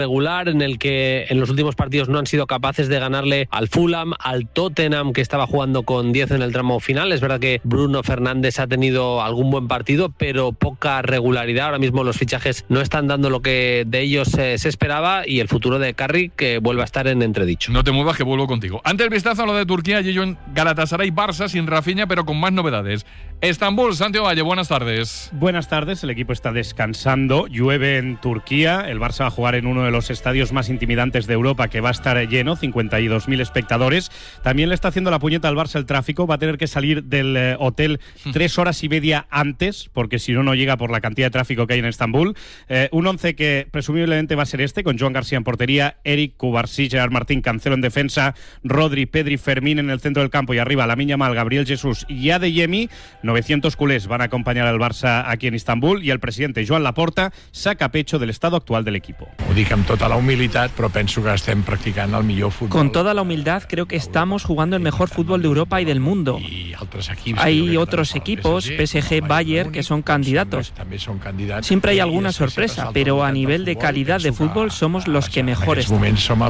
regular en el que en los últimos partidos no han sido capaces de ganarle al Fulham, al Tottenham, que estaba jugando con 10 en el tramo final. Es verdad que Bruno Fernández ha tenido algún buen partido, pero poca regularidad. Ahora mismo los fichajes no están dando lo que de ellos se esperaba, y el futuro de Carrick que vuelve a estar en entredicho. No te muevas, que vuelvo contigo. Antes el vistazo a lo de Turquía, Gijón, Galatasaray, Barça sin Rafinha, pero con más novedades. Estambul, Santiago Valle, buenas tardes. Buenas tardes, el equipo está descansando, llueve en Turquía, el Barça va a jugar en uno de los estadios más intimidantes de Europa, que va a estar lleno, 52.000 espectadores. También le está haciendo la puñeta al Barça el tráfico, va a tener que salir del hotel 3 horas y media antes, porque si no, no llega por la cantidad de tráfico que hay en Estambul. Un 11 que presumiblemente va a ser con Joan García en portería, Eric, Cubarsí, Gerard Martín, Cancelo en defensa, Rodri, Pedri, Fermín en el centro del campo, y arriba Lamine Yamal, Gabriel Jesús y Adeyemi. 900 culés van a acompañar al Barça aquí en Estambul, y el presidente Joan Laporta saca pecho del estado actual del equipo. Ho dic amb tota la humilitat, però penso que estem practicant el millor fútbol. Con toda la humildad, creo que estamos jugando el mejor fútbol de Europa y del mundo. Hay otros equipos, PSG, Bayern, que son candidatos. Siempre hay alguna sorpresa, pero a nivel de calidad de fútbol somos los que mejor están.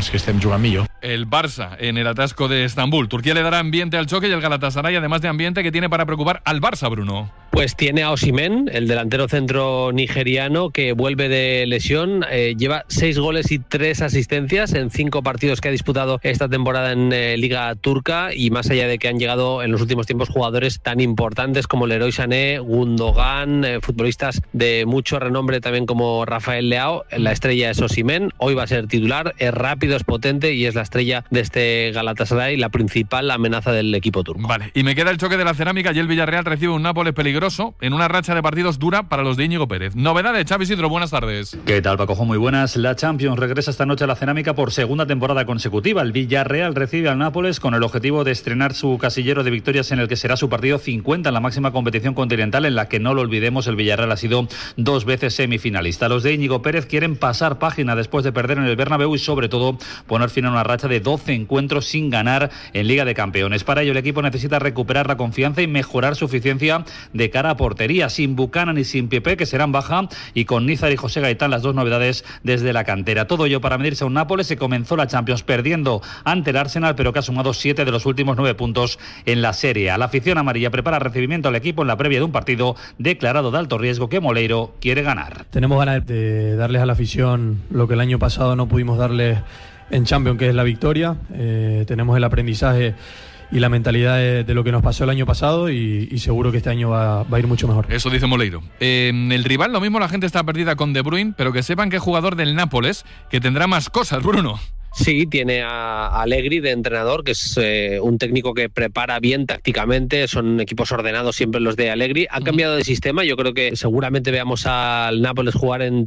El Barça en el atasco de Estambul. Turquía le dará ambiente al choque, y el Galatasaray, además de ambiente, que tiene para preocupar al Barça, Bruno. Pues tiene a Osimhen, el delantero centro nigeriano, que vuelve de lesión. Lleva 6 goles y 3 asistencias en 5 partidos que ha disputado esta temporada en Liga Turca, y más allá de que han llegado en los últimos tiempos jugadores tan importantes como Leroy Sané, Gundogan, futbolistas de mucho renombre también como Rafael Leao, la estrella es Osimhen. Hoy va a ser titular, es rápido, es potente y es la estrella de este Galatasaray, la principal amenaza del equipo turco. Vale, y me queda el choque de la cerámica, y el Villarreal recibe un Nápoles peligroso en una racha de partidos dura para los de Íñigo Pérez. Novedades, Xavi Sidro, buenas tardes. ¿Qué tal, Pacojo? Muy buenas. La Champions regresa esta noche a la cerámica por segunda temporada consecutiva. El Villarreal recibe al Nápoles con el objetivo de estrenar su casillero de victorias en el que será su partido 50 en la máxima competición continental, en la que, no lo olvidemos, el Villarreal ha sido 2 veces semifinalista. Los de Íñigo Pérez quieren pasar página después de perder en el Bernabéu y, sobre todo, poner fin a una racha de 12 encuentros sin ganar en Liga de Campeones. Para ello, el equipo necesita recuperar la confianza y mejorar su eficiencia de cara a portería, sin Buchanan y sin Pepe, que serán baja, y con Nízar y José Gaitán, las 2 novedades desde la cantera. Todo ello para medirse a un Nápoles que comenzó la Champions perdiendo ante el Arsenal, pero que ha sumado 7 de los últimos 9 puntos en la Serie A. La afición amarilla prepara recibimiento al equipo en la previa de un partido declarado de alto riesgo que Moleiro quiere ganar. Tenemos ganas de darles a la afición lo que el año pasado no pudimos darles en Champions, que es la victoria. Tenemos el aprendizaje y la mentalidad de lo que nos pasó el año pasado, y seguro que este año va a ir mucho mejor. Eso dice Moleiro. El rival, lo mismo, la gente está perdida con De Bruyne, pero que sepan que es jugador del Nápoles, que tendrá más cosas, Bruno. Sí, tiene a Allegri de entrenador, que es un técnico que prepara bien tácticamente. Son equipos ordenados siempre los de Allegri. Ha cambiado de sistema. Yo creo que seguramente veamos al Nápoles jugar en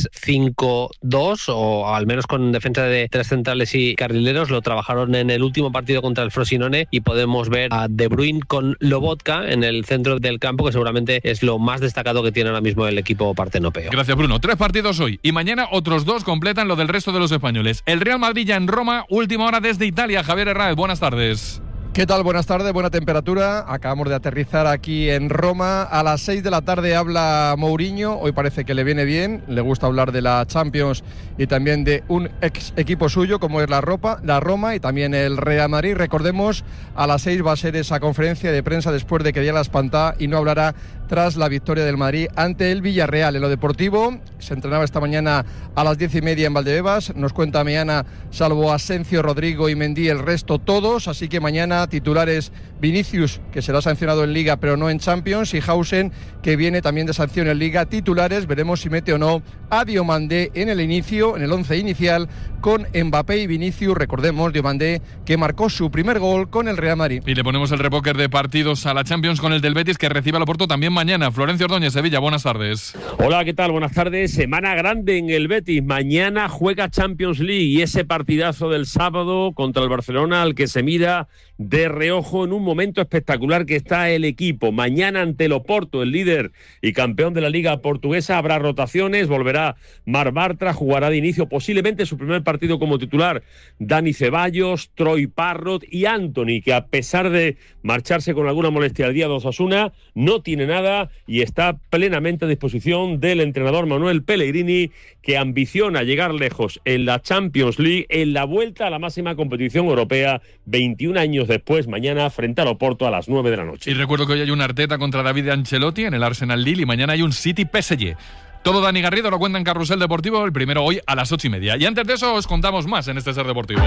3-5-2, o al menos con defensa de 3 centrales y carrileros. Lo trabajaron en el último partido contra el Frosinone, y podemos ver a De Bruyne con Lobotka en el centro del campo, que seguramente es lo más destacado que tiene ahora mismo el equipo partenopeo. Gracias, Bruno. 3 partidos hoy, y mañana otros 2 completan lo del resto de los españoles. El Real Madrid ya en Roma, última hora desde Italia. Javier Herráez, buenas tardes. ¿Qué tal? Buenas tardes, buena temperatura. Acabamos de aterrizar aquí en Roma. A las 6 de la tarde habla Mourinho. Hoy parece que le viene bien. Le gusta hablar de la Champions y también de un ex equipo suyo, como es la Roma y también el Real Madrid. Recordemos, a las 6 va a ser esa conferencia de prensa después de que diera la espantá, y no hablará tras la victoria del Madrid ante el Villarreal. En lo deportivo, se entrenaba esta mañana a las 10:30 en Valdebebas. Nos cuenta mañana, salvo Asensio, Rodrigo y Mendy, el resto todos. Así que mañana titulares: Vinicius, que será sancionado en Liga pero no en Champions, y Hausen, que viene también de sanción en Liga. Titulares, veremos si mete o no a Diomandé en el inicio, en el 11 inicial, con Mbappé y Vinicius. Recordemos, Diomandé, que marcó su primer gol con el Real Madrid. Y le ponemos el repóquer de partidos a la Champions con el del Betis, que recibe al Oporto también mañana. Florencio Ordóñez, Sevilla, buenas tardes. Hola, ¿qué tal? Buenas tardes. Semana grande en el Betis. Mañana juega Champions League, y ese partidazo del sábado contra el Barcelona, al que se mira de reojo en un momento espectacular que está el equipo. Mañana ante el Oporto, el líder y campeón de la Liga Portuguesa, habrá rotaciones, volverá Marc Bartra, jugará de inicio posiblemente su primer partido como titular Dani Ceballos, Troy Parrott y Antony, que a pesar de marcharse con alguna molestia al día de Osasuna, no tiene nada y está plenamente a disposición del entrenador Manuel Pellegrini, que ambiciona llegar lejos en la Champions League, en la vuelta a la máxima competición europea, 21 años después, mañana frente al Oporto a las 9 de la noche. Y recuerdo que hoy hay un Arteta contra David Ancelotti en el Arsenal Lille y mañana hay un City PSG. Todo Dani Garrido lo cuenta en Carrusel Deportivo, el primero hoy a las 8:30. Y antes de eso os contamos más en este Ser Deportivos.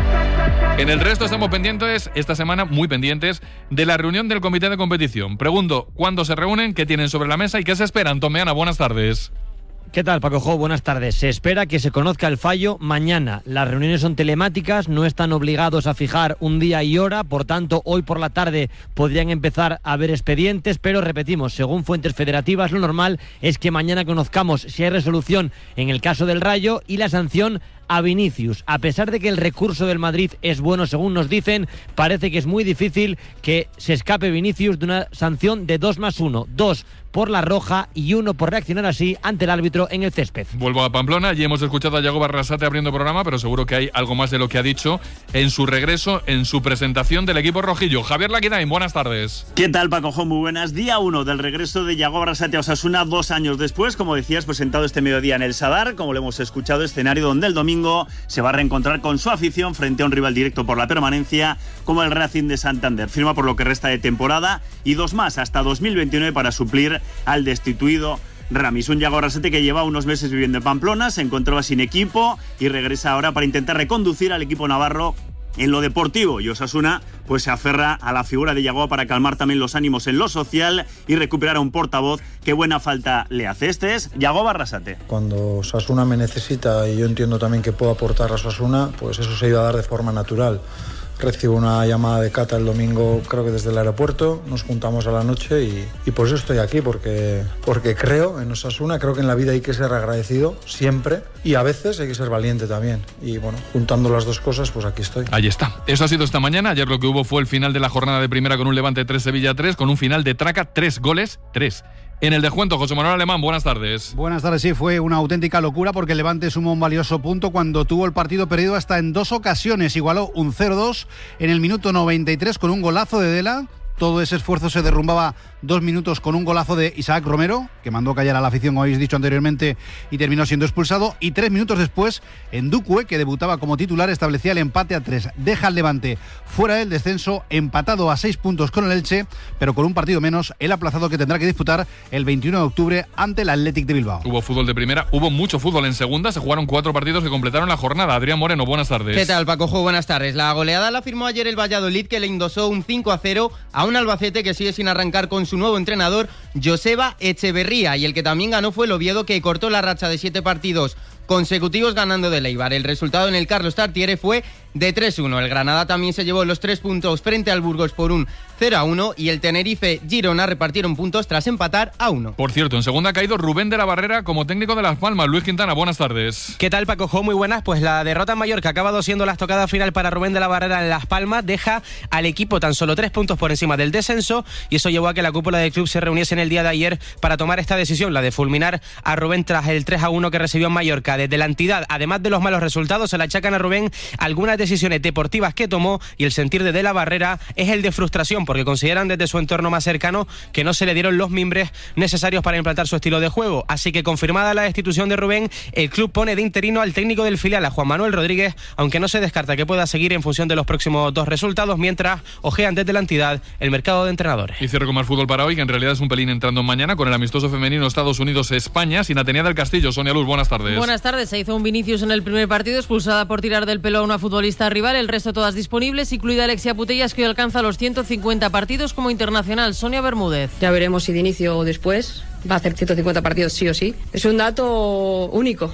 En el resto estamos pendientes, esta semana muy pendientes, de la reunión del comité de competición. Pregunto, ¿cuándo se reúnen? ¿Qué tienen sobre la mesa? ¿Y qué se esperan? Tomeana, buenas tardes. ¿Qué tal, Paco Jo? Buenas tardes. Se espera que se conozca el fallo mañana. Las reuniones son telemáticas, no están obligados a fijar un día y hora, por tanto, hoy por la tarde podrían empezar a haber expedientes, pero repetimos, según fuentes federativas, lo normal es que mañana conozcamos si hay resolución en el caso del Rayo y la sanción a Vinicius. A pesar de que el recurso del Madrid es bueno, según nos dicen, parece que es muy difícil que se escape Vinicius de una sanción de 2+1. 2 por la roja y 1 por reaccionar así ante el árbitro en el césped. Vuelvo a Pamplona, y hemos escuchado a Yago Barrasate abriendo programa, pero seguro que hay algo más de lo que ha dicho en su regreso, en su presentación del equipo rojillo. Javier Laquidain, buenas tardes. ¿Qué tal, Paco Jo? Muy buenas. Día 1 del regreso de Yago Barrasate a Osasuna, 2 años después, como decías, presentado este mediodía en el Sadar, como lo hemos escuchado, escenario donde el domingo se va a reencontrar con su afición frente a un rival directo por la permanencia como el Racing de Santander. Firma por lo que resta de temporada y 2 más hasta 2029 para suplir al destituido Ramis. Un Yago Barrasate que lleva unos meses viviendo en Pamplona, se encontraba sin equipo y regresa ahora para intentar reconducir al equipo navarro en lo deportivo, y Osasuna pues se aferra a la figura de Yago para calmar también los ánimos en lo social y recuperar a un portavoz que buena falta le hace. Este es Yago Barrasate. Cuando Osasuna me necesita y yo entiendo también que puedo aportar a Osasuna, pues eso se iba a dar de forma natural. Recibo una llamada de Cata el domingo, creo que desde el aeropuerto, nos juntamos a la noche y por eso estoy aquí, porque creo en Osasuna, creo que en la vida hay que ser agradecido siempre y a veces hay que ser valiente también. Y bueno, juntando las dos cosas, pues aquí estoy. Ahí está. Eso ha sido esta mañana. Ayer lo que hubo fue el final de la jornada de primera con un Levante 3, Sevilla 3, con un final de traca, 3 goles, 3. En el descuento, José Manuel Alemán, buenas tardes. Buenas tardes, sí, fue una auténtica locura porque el Levante sumó un valioso punto cuando tuvo el partido perdido hasta en 2 ocasiones. Igualó un 0-2 en el minuto 93 con un golazo de Dela. Todo ese esfuerzo se derrumbaba 2 minutos con un golazo de Isaac Romero, que mandó callar a la afición, como habéis dicho anteriormente, y terminó siendo expulsado. Y 3 minutos después, Ndukwe, que debutaba como titular, establecía el empate a 3. Deja al Levante fuera del descenso, empatado a 6 puntos con el Elche, pero con un partido menos, el aplazado que tendrá que disputar el 21 de octubre ante el Athletic de Bilbao. Hubo fútbol de primera, hubo mucho fútbol en segunda, se jugaron 4 partidos que completaron la jornada. Adrián Moreno, buenas tardes. ¿Qué tal, Paco Jo? Buenas tardes. La goleada la firmó ayer el Valladolid, que le endosó un 5-0 a un Albacete que sigue sin arrancar con su nuevo entrenador, Joseba Echeverría, y el que también ganó fue el Oviedo, que cortó la racha de 7 partidos consecutivos ganando del Eibar. El resultado en el Carlos Tartiere fue de 3-1. El Granada también se llevó los 3 puntos frente al Burgos por un 0-1 y el Tenerife Girona repartieron puntos tras empatar a 1. Por cierto, en segunda ha caído Rubén de la Barrera como técnico de Las Palmas. Luis Quintana, buenas tardes. ¿Qué tal, Paco Jo? Muy buenas. Pues la derrota en Mallorca, ha acabado siendo la estocada final para Rubén de la Barrera en Las Palmas, deja al equipo tan solo 3 puntos por encima del descenso, y eso llevó a que la cúpula del club se reuniese en el día de ayer para tomar esta decisión, la de fulminar a Rubén tras el 3-1 que recibió en Mallorca. Desde la entidad, además de los malos resultados, se le achacan a Rubén algunas decisiones deportivas que tomó, y el sentir de la Barrera es el de frustración, porque consideran desde su entorno más cercano que no se le dieron los mimbres necesarios para implantar su estilo de juego. Así que, confirmada la destitución de Rubén, el club pone de interino al técnico del filial, a Juan Manuel Rodríguez, aunque no se descarta que pueda seguir en función de los próximos 2 resultados, mientras ojean desde la entidad el mercado de entrenadores. Y cierro con más fútbol para hoy, que en realidad es un pelín entrando mañana, con el amistoso femenino Estados Unidos-España, sin Atenea del Castillo. Sonia Luz, buenas tardes. Buenas tardes. Se hizo un Vinicius en el primer partido, expulsada por tirar del pelo a una futbolista rival, el resto todas disponibles, incluida Alexia Putellas, que hoy alcanza los 150 partidos como internacional. Sonia Bermúdez. Ya veremos si de inicio o después. Va a hacer 150 partidos sí o sí. Es un dato único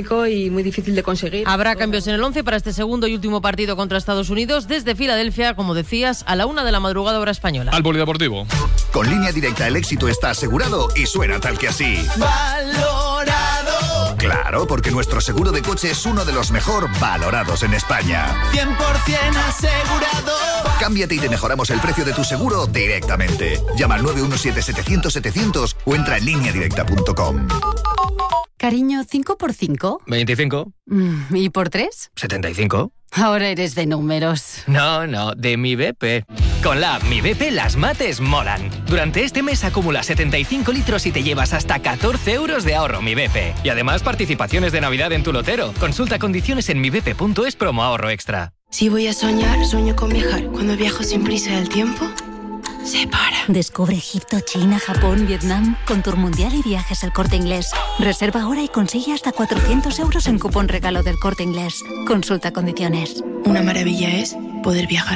y muy difícil de conseguir. Habrá cambios en el 11 para este segundo y último partido contra Estados Unidos desde Filadelfia, como decías, a la 1 de la madrugada hora española. Al polideportivo. Con Línea Directa el éxito está asegurado y suena tal que así. Valorado. Claro, porque nuestro seguro de coche es uno de los mejor valorados en España. 100% asegurado. Cámbiate y te mejoramos el precio de tu seguro directamente. Llama al 917-700-700 o entra en lineadirecta.com. Cariño, ¿5 por 5? 25. ¿Y por 3? 75. Ahora eres de números. No, de Mi BP. Con la app Mi BP las mates molan. Durante este mes acumula 75 litros y te llevas hasta 14 euros de ahorro Mi BP. Y además participaciones de Navidad en tu lotero. Consulta condiciones en mibp.es promo ahorro extra. Si voy a soñar, sueño con viajar. Cuando viajo sin prisa del tiempo, se para. Descubre Egipto, China, Japón, Vietnam con Tour Mundial y Viajes El Corte Inglés. Reserva ahora y consigue hasta 400 euros en cupón regalo del Corte Inglés. Consulta condiciones. Una maravilla es poder viajar.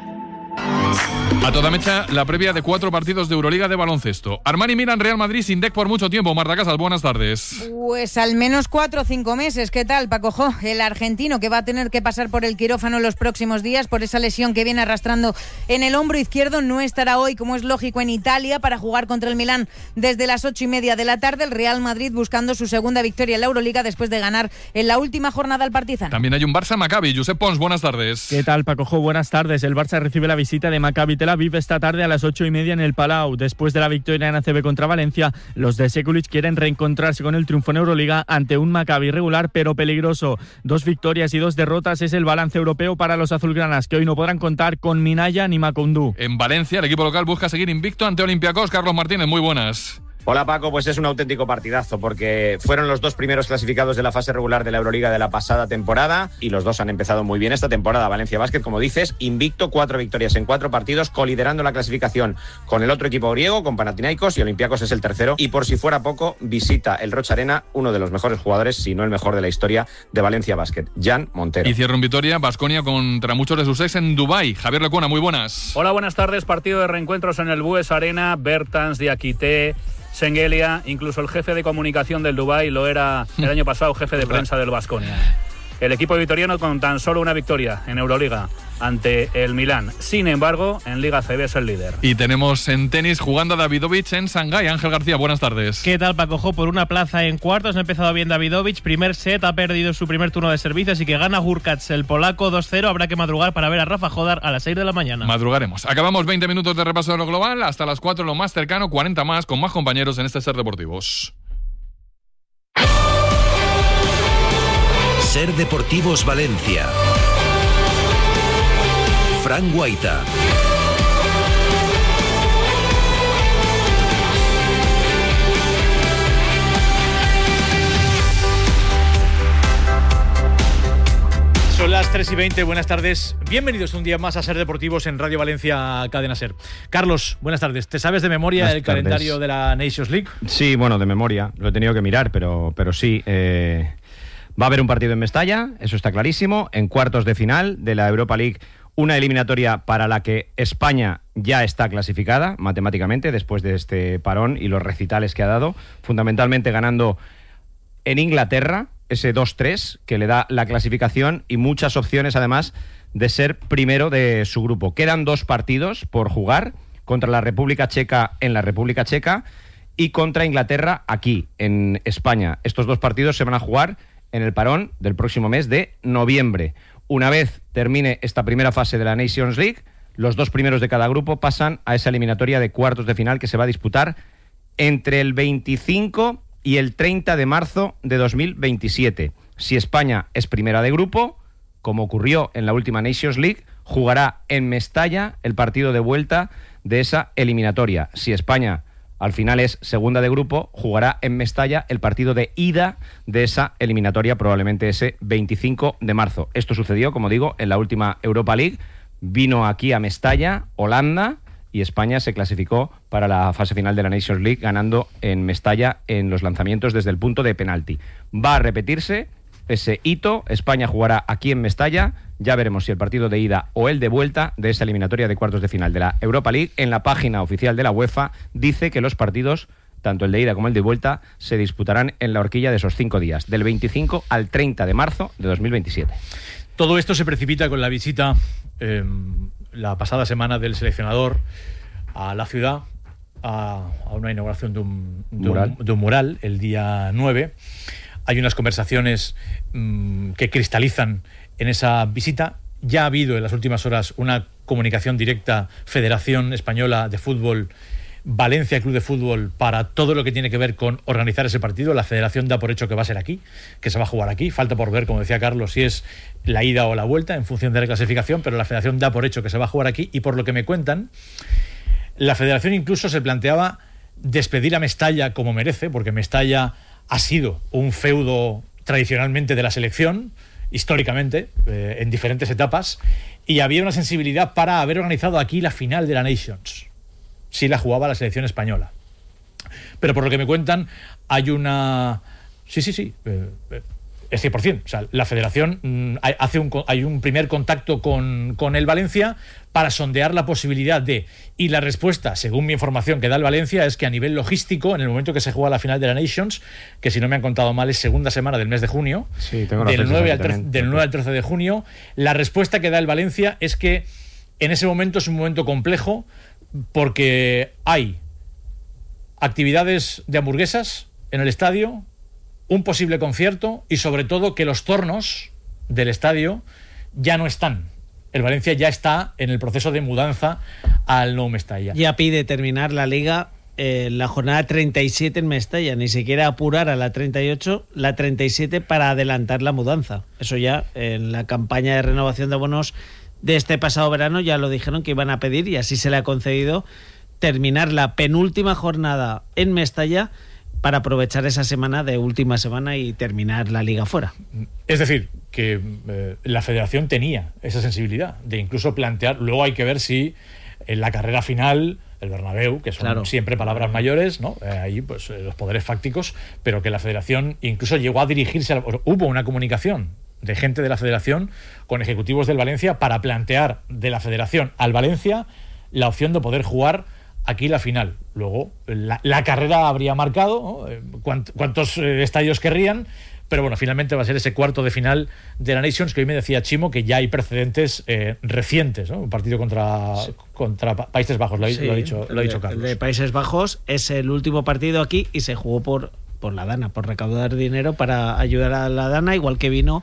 A toda mecha, la previa de 4 partidos de Euroliga de baloncesto. Armani Milan, Real Madrid sin DEC por mucho tiempo. Marta Casal, buenas tardes. Pues al menos 4 o 5 meses. ¿Qué tal, Paco Jo? El argentino que va a tener que pasar por el quirófano los próximos días por esa lesión que viene arrastrando en el hombro izquierdo. No estará hoy, como es lógico, en Italia para jugar contra el Milán desde las 8:30 de la tarde. El Real Madrid buscando su segunda victoria en la Euroliga después de ganar en la última jornada al Partizan. También hay un Barça Maccabi. Josep Pons, buenas tardes. ¿Qué tal, Paco Jo? Buenas tardes. El Barça recibe la visita de Maccabi Tel Aviv esta tarde a las 8:30 en el Palau. Después de la victoria en ACB contra Valencia, los de Sekulic quieren reencontrarse con el triunfo en Euroliga ante un Maccabi regular pero peligroso. 2 victorias y 2 derrotas es el balance europeo para los azulgranas, que hoy no podrán contar con Minaya ni Macoundou. En Valencia, el equipo local busca seguir invicto ante Olympiacos. Carlos Martínez, muy buenas. Hola Paco, pues es un auténtico partidazo porque fueron los 2 primeros clasificados de la fase regular de la Euroliga de la pasada temporada y los 2 han empezado muy bien esta temporada. Valencia Basket, como dices, invicto, 4 victorias en 4 partidos, coliderando la clasificación con el otro equipo griego, con Panathinaikos, y Olympiacos es el tercero. Y por si fuera poco, visita el Rocha Arena uno de los mejores jugadores, si no el mejor de la historia de Valencia Basket, Jan Montero. Y cierra en Vitoria, Baskonia contra muchos de sus ex en Dubái. Javier Lecuona, muy buenas. Hola, buenas tardes. Partido de reencuentros en el Bues Arena. Bertans, Diakité, Sengelia, incluso el jefe de comunicación del Dubái lo era el año pasado, jefe de prensa del Baskonia. El equipo vitoriano con tan solo una victoria en Euroliga ante el Milán. Sin embargo, en Liga CB es el líder. Y tenemos en tenis jugando a Davidovich en Shanghái. Ángel García, buenas tardes. ¿Qué tal, Paco Jo? Por una plaza en cuartos ha empezado bien Davidovich. Primer set, ha perdido su primer turno de servicio, así que gana Hurkacz, el polaco, 2-0. Habrá que madrugar para ver a Rafa Jodar a las 6 de la mañana. Madrugaremos. Acabamos 20 minutos de repaso de lo global. Hasta las 4 lo más cercano, 40 más, con más compañeros en este Ser Deportivos. Ser Deportivos Valencia. Fran Guaita. Son las 3:20, buenas tardes. Bienvenidos un día más a Ser Deportivos en Radio Valencia Cadena Ser. Carlos, buenas tardes. ¿Te sabes de memoria el calendario de la Nations League? Sí, bueno, de memoria. Lo he tenido que mirar, pero sí. Va a haber un partido en Mestalla, eso está clarísimo. En cuartos de final de la Europa League, una eliminatoria para la que España ya está clasificada matemáticamente después de este parón y los recitales que ha dado, fundamentalmente ganando en Inglaterra ese 2-3 que le da la clasificación y muchas opciones además de ser primero de su grupo. Quedan 2 partidos por jugar, contra la República Checa en la República Checa y contra Inglaterra aquí en España. Estos 2 partidos se van a jugar en el parón del próximo mes de noviembre. Una vez termine esta primera fase de la Nations League, los 2 primeros de cada grupo pasan a esa eliminatoria de cuartos de final que se va a disputar entre el 25 y el 30 de marzo de 2027. Si España es primera de grupo, como ocurrió en la última Nations League, jugará en Mestalla el partido de vuelta de esa eliminatoria. Si España al final es segunda de grupo, jugará en Mestalla el partido de ida de esa eliminatoria, probablemente ese 25 de marzo. Esto sucedió, como digo, en la última Europa League. Vino aquí a Mestalla, Holanda, y España se clasificó para la fase final de la Nations League, ganando en Mestalla en los lanzamientos desde el punto de penalti. Va a repetirse ese hito. España jugará aquí en Mestalla. Ya veremos si el partido de ida o el de vuelta de esa eliminatoria de cuartos de final de la Europa League. En la página oficial de la UEFA dice que los partidos, tanto el de ida como el de vuelta, se disputarán en la horquilla de esos 5 días, del 25 al 30 de marzo de 2027. Todo esto se precipita con la visita la pasada semana del seleccionador a la ciudad, a una inauguración de un mural el día 9. hay unas conversaciones que cristalizan en esa visita. Ya ha habido en las últimas horas una comunicación directa Federación Española de Fútbol, Valencia Club de Fútbol, para todo lo que tiene que ver con organizar ese partido. La Federación da por hecho que va a ser aquí, que se va a jugar aquí. Falta por ver, como decía Carlos, si es la ida o la vuelta en función de la clasificación, pero la Federación da por hecho que se va a jugar aquí. Y por lo que me cuentan, la Federación incluso se planteaba despedir a Mestalla como merece, porque Mestalla ha sido un feudo tradicionalmente de la selección, históricamente, en diferentes etapas, y había una sensibilidad para haber organizado aquí la final de la Nations, si la jugaba la selección española. Pero por lo que me cuentan, hay una... Sí, es 100%. O sea, la Federación hay un primer contacto con el Valencia para sondear la posibilidad de... Y la respuesta, según mi información que da el Valencia, es que a nivel logístico, en el momento que se juega la final de la Nations, que si no me han contado mal es segunda semana del mes de junio, sí, tengo del 9 al 13 de junio, la respuesta que da el Valencia es que en ese momento es un momento complejo porque hay actividades de hamburguesas en el estadio, un posible concierto y sobre todo que los tornos del estadio ya no están. El Valencia ya está en el proceso de mudanza al Nou Mestalla. Ya pide terminar la Liga la jornada 37 en Mestalla, ni siquiera apurar a la 38, la 37 para adelantar la mudanza. Eso ya en la campaña de renovación de abonos de este pasado verano ya lo dijeron que iban a pedir y así se le ha concedido terminar la penúltima jornada en Mestalla para aprovechar esa semana de última semana y terminar la Liga fuera. Es decir, que la Federación tenía esa sensibilidad de incluso plantear, luego hay que ver si en la carrera final, el Bernabéu, que son siempre palabras mayores, ¿no? Ahí pues los poderes fácticos, pero que la Federación incluso llegó a dirigirse, hubo una comunicación de gente de la Federación con ejecutivos del Valencia para plantear de la Federación al Valencia la opción de poder jugar aquí la final. Luego la carrera habría marcado, ¿no? cuántos estadios querrían, pero bueno, finalmente va a ser ese cuarto de final de la Nations, que hoy me decía Chimo que ya hay precedentes recientes, ¿no? Un partido contra Países Bajos, lo ha dicho Carlos. El de Países Bajos es el último partido aquí y se jugó por la Dana, por recaudar dinero para ayudar a la Dana, igual que vino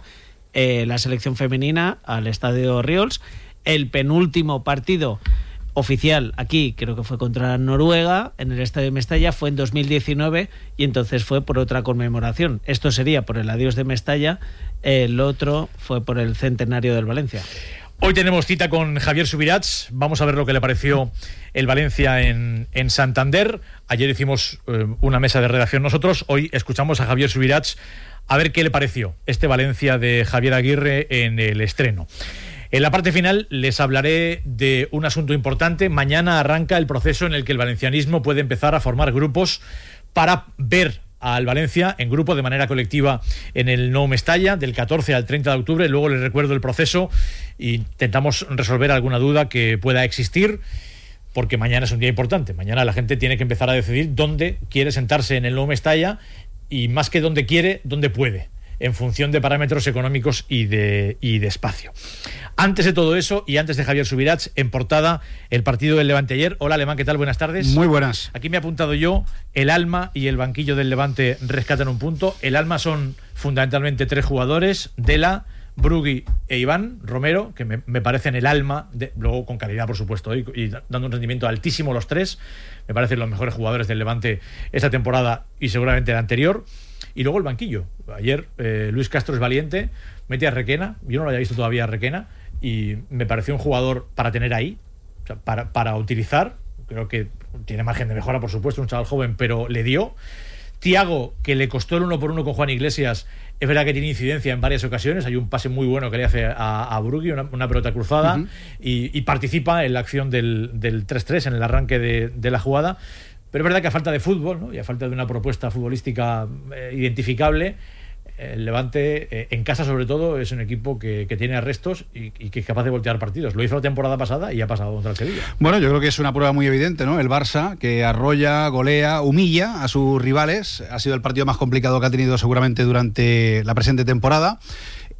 la selección femenina al Estadio Riols. El penúltimo partido oficial aquí, creo que fue contra Noruega, en el Estadio de Mestalla, fue en 2019 y entonces fue por otra conmemoración. Esto sería por el adiós de Mestalla, el otro fue por el centenario del Valencia. Hoy tenemos cita con Javier Subirats, vamos a ver lo que le pareció el Valencia en Santander. Ayer hicimos una mesa de redacción nosotros, hoy escuchamos a Javier Subirats a ver qué le pareció este Valencia de Javier Aguirre en el estreno. En la parte final les hablaré de un asunto importante. Mañana arranca el proceso en el que el valencianismo puede empezar a formar grupos para ver al Valencia en grupo de manera colectiva en el Nou Mestalla del 14 al 30 de octubre. Luego les recuerdo el proceso e intentamos resolver alguna duda que pueda existir, porque mañana es un día importante. Mañana la gente tiene que empezar a decidir dónde quiere sentarse en el Nou Mestalla y más que dónde quiere, dónde puede, en función de parámetros económicos y de espacio. Antes de todo eso, y antes de Javier Subirats, en portada, el partido del Levante ayer. Hola, Alemán, ¿qué tal? Buenas tardes. Muy buenas. Aquí me he apuntado yo, el alma y el banquillo del Levante rescatan un punto. El alma son fundamentalmente tres jugadores, Dela, Brugui e Iván Romero, que me parecen el alma, luego con calidad, por supuesto, y dando un rendimiento altísimo los tres. Me parecen los mejores jugadores del Levante esta temporada y seguramente la anterior. Y luego el banquillo. Ayer Luis Castro es valiente, mete a Requena, yo no lo había visto todavía a Requena, y me pareció un jugador para tener ahí, o sea, para utilizar. Creo que tiene margen de mejora, por supuesto, un chaval joven, pero le dio. Thiago, que le costó el 1-1 con Juan Iglesias, es verdad que tiene incidencia en varias ocasiones. Hay un pase muy bueno que le hace a Brugui, una pelota cruzada, y participa en la acción del 3-3, en el arranque de la jugada. Pero es verdad que a falta de fútbol, ¿no? Y a falta de una propuesta futbolística identificable, el Levante, en casa sobre todo, es un equipo que tiene arrestos y que es capaz de voltear partidos. Lo hizo la temporada pasada y ha pasado contra el Sevilla. Bueno, yo creo que es una prueba muy evidente, ¿no? El Barça, que arrolla, golea, humilla a sus rivales. Ha sido el partido más complicado que ha tenido seguramente durante la presente temporada.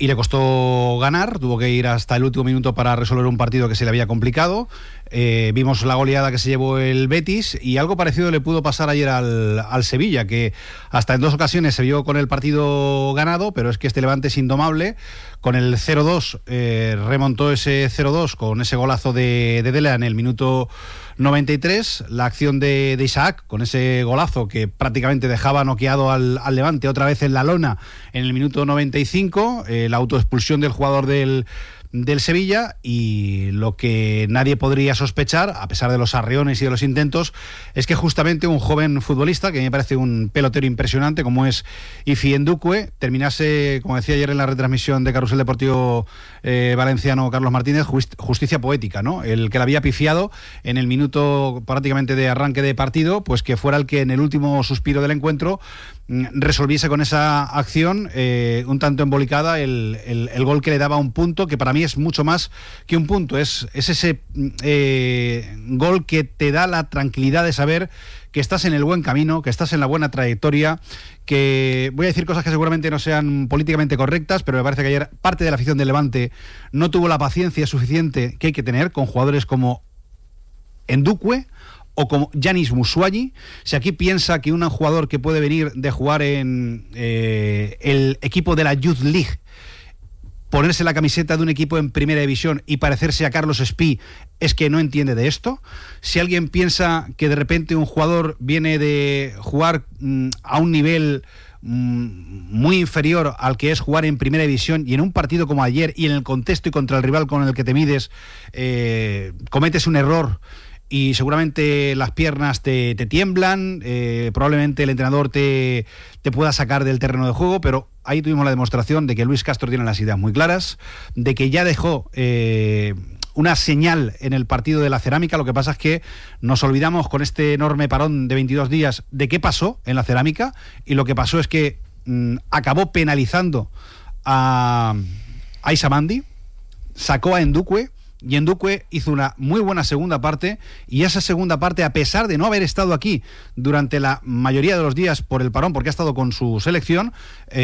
y le costó ganar, tuvo que ir hasta el último minuto para resolver un partido que se le había complicado. Vimos la goleada que se llevó el Betis y algo parecido le pudo pasar ayer al Sevilla, que hasta en 2 ocasiones se vio con el partido ganado, pero es que este Levante es indomable. Con el 0-2 remontó ese 0-2 con ese golazo de Dela en el minuto 93, la acción de Isaac con ese golazo que prácticamente dejaba noqueado al Levante otra vez en la lona en el minuto 95, la autoexpulsión del jugador del Sevilla, y lo que nadie podría sospechar, a pesar de los arreones y de los intentos, es que justamente un joven futbolista, que me parece un pelotero impresionante como es Ifi Ndukwe, terminase, como decía ayer en la retransmisión de Carrusel Deportivo valenciano Carlos Martínez, justicia poética, ¿no? El que la había pifiado en el minuto prácticamente de arranque de partido, pues que fuera el que en el último suspiro del encuentro resolviese con esa acción un tanto embolicada el gol que le daba un punto, que para mí es mucho más que un punto, es ese gol que te da la tranquilidad de saber que estás en el buen camino, que estás en la buena trayectoria, que voy a decir cosas que seguramente no sean políticamente correctas, pero me parece que ayer parte de la afición del Levante no tuvo la paciencia suficiente que hay que tener con jugadores como Ndukwe o como Yanis Musuayi. Si aquí piensa que un jugador que puede venir de jugar en el equipo de la Youth League, ponerse la camiseta de un equipo en primera división y parecerse a Carlos Espí, es que no entiende de esto. Si alguien piensa que de repente un jugador viene de jugar a un nivel muy inferior al que es jugar en primera división, y en un partido como ayer y en el contexto y contra el rival con el que te mides cometes un error y seguramente las piernas te tiemblan, probablemente el entrenador te pueda sacar del terreno de juego, pero ahí tuvimos la demostración de que Luis Castro tiene las ideas muy claras, de que ya dejó una señal en el partido de la Cerámica. Lo que pasa es que nos olvidamos con este enorme parón de 22 días de qué pasó en la Cerámica, y lo que pasó es que acabó penalizando a Isamandi, sacó a Ndukwe, y Ndukwe hizo una muy buena segunda parte, y esa segunda parte, a pesar de no haber estado aquí durante la mayoría de los días por el parón, porque ha estado con su selección,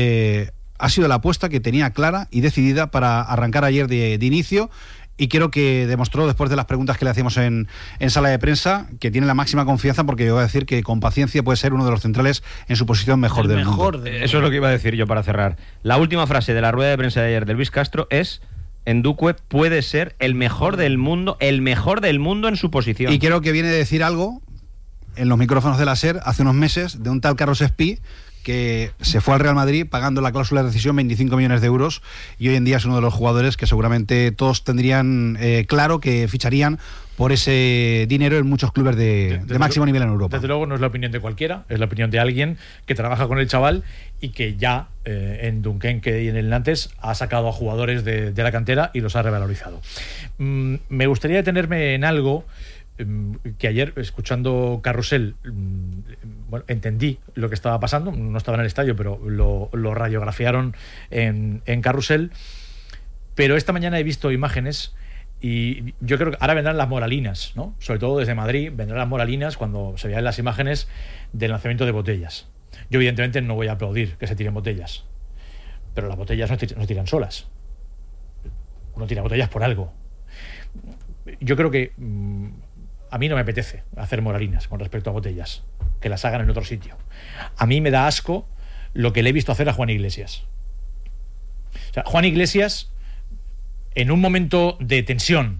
ha sido la apuesta que tenía clara y decidida para arrancar ayer de inicio, y creo que demostró, después de las preguntas que le hacíamos en sala de prensa, que tiene la máxima confianza, porque yo voy a decir que con paciencia puede ser uno de los centrales en su posición mejor del mundo. Eso es lo que iba a decir yo para cerrar. La última frase de la rueda de prensa de ayer de Luis Castro es: Ndukwe puede ser el mejor del mundo en su posición. Y creo que viene de decir algo en los micrófonos de la SER hace unos meses de un tal Carlos Espí, que se fue al Real Madrid pagando la cláusula de rescisión 25 millones de euros, y hoy en día es uno de los jugadores que seguramente todos tendrían claro que ficharían por ese dinero en muchos clubes de máximo nivel en Europa. Desde luego no es la opinión de cualquiera, es la opinión de alguien que trabaja con el chaval y que ya en Dunkenque y en el Nantes ha sacado a jugadores de la cantera y los ha revalorizado. Me gustaría detenerme en algo que ayer, escuchando Carrusel, bueno, entendí lo que estaba pasando. No estaba en el estadio, pero lo radiografiaron en Carrusel. Pero esta mañana he visto imágenes y yo creo que ahora vendrán las moralinas, ¿no? Sobre todo desde Madrid vendrán las moralinas cuando se vean las imágenes del lanzamiento de botellas. Yo evidentemente no voy a aplaudir que se tiren botellas, pero las botellas no tiran solas. Uno tira botellas por algo. Yo creo que a mí no me apetece hacer moralinas con respecto a botellas, que las hagan en otro sitio. A mí me da asco lo que le he visto hacer a Juan Iglesias. O sea, Juan Iglesias, en un momento de tensión,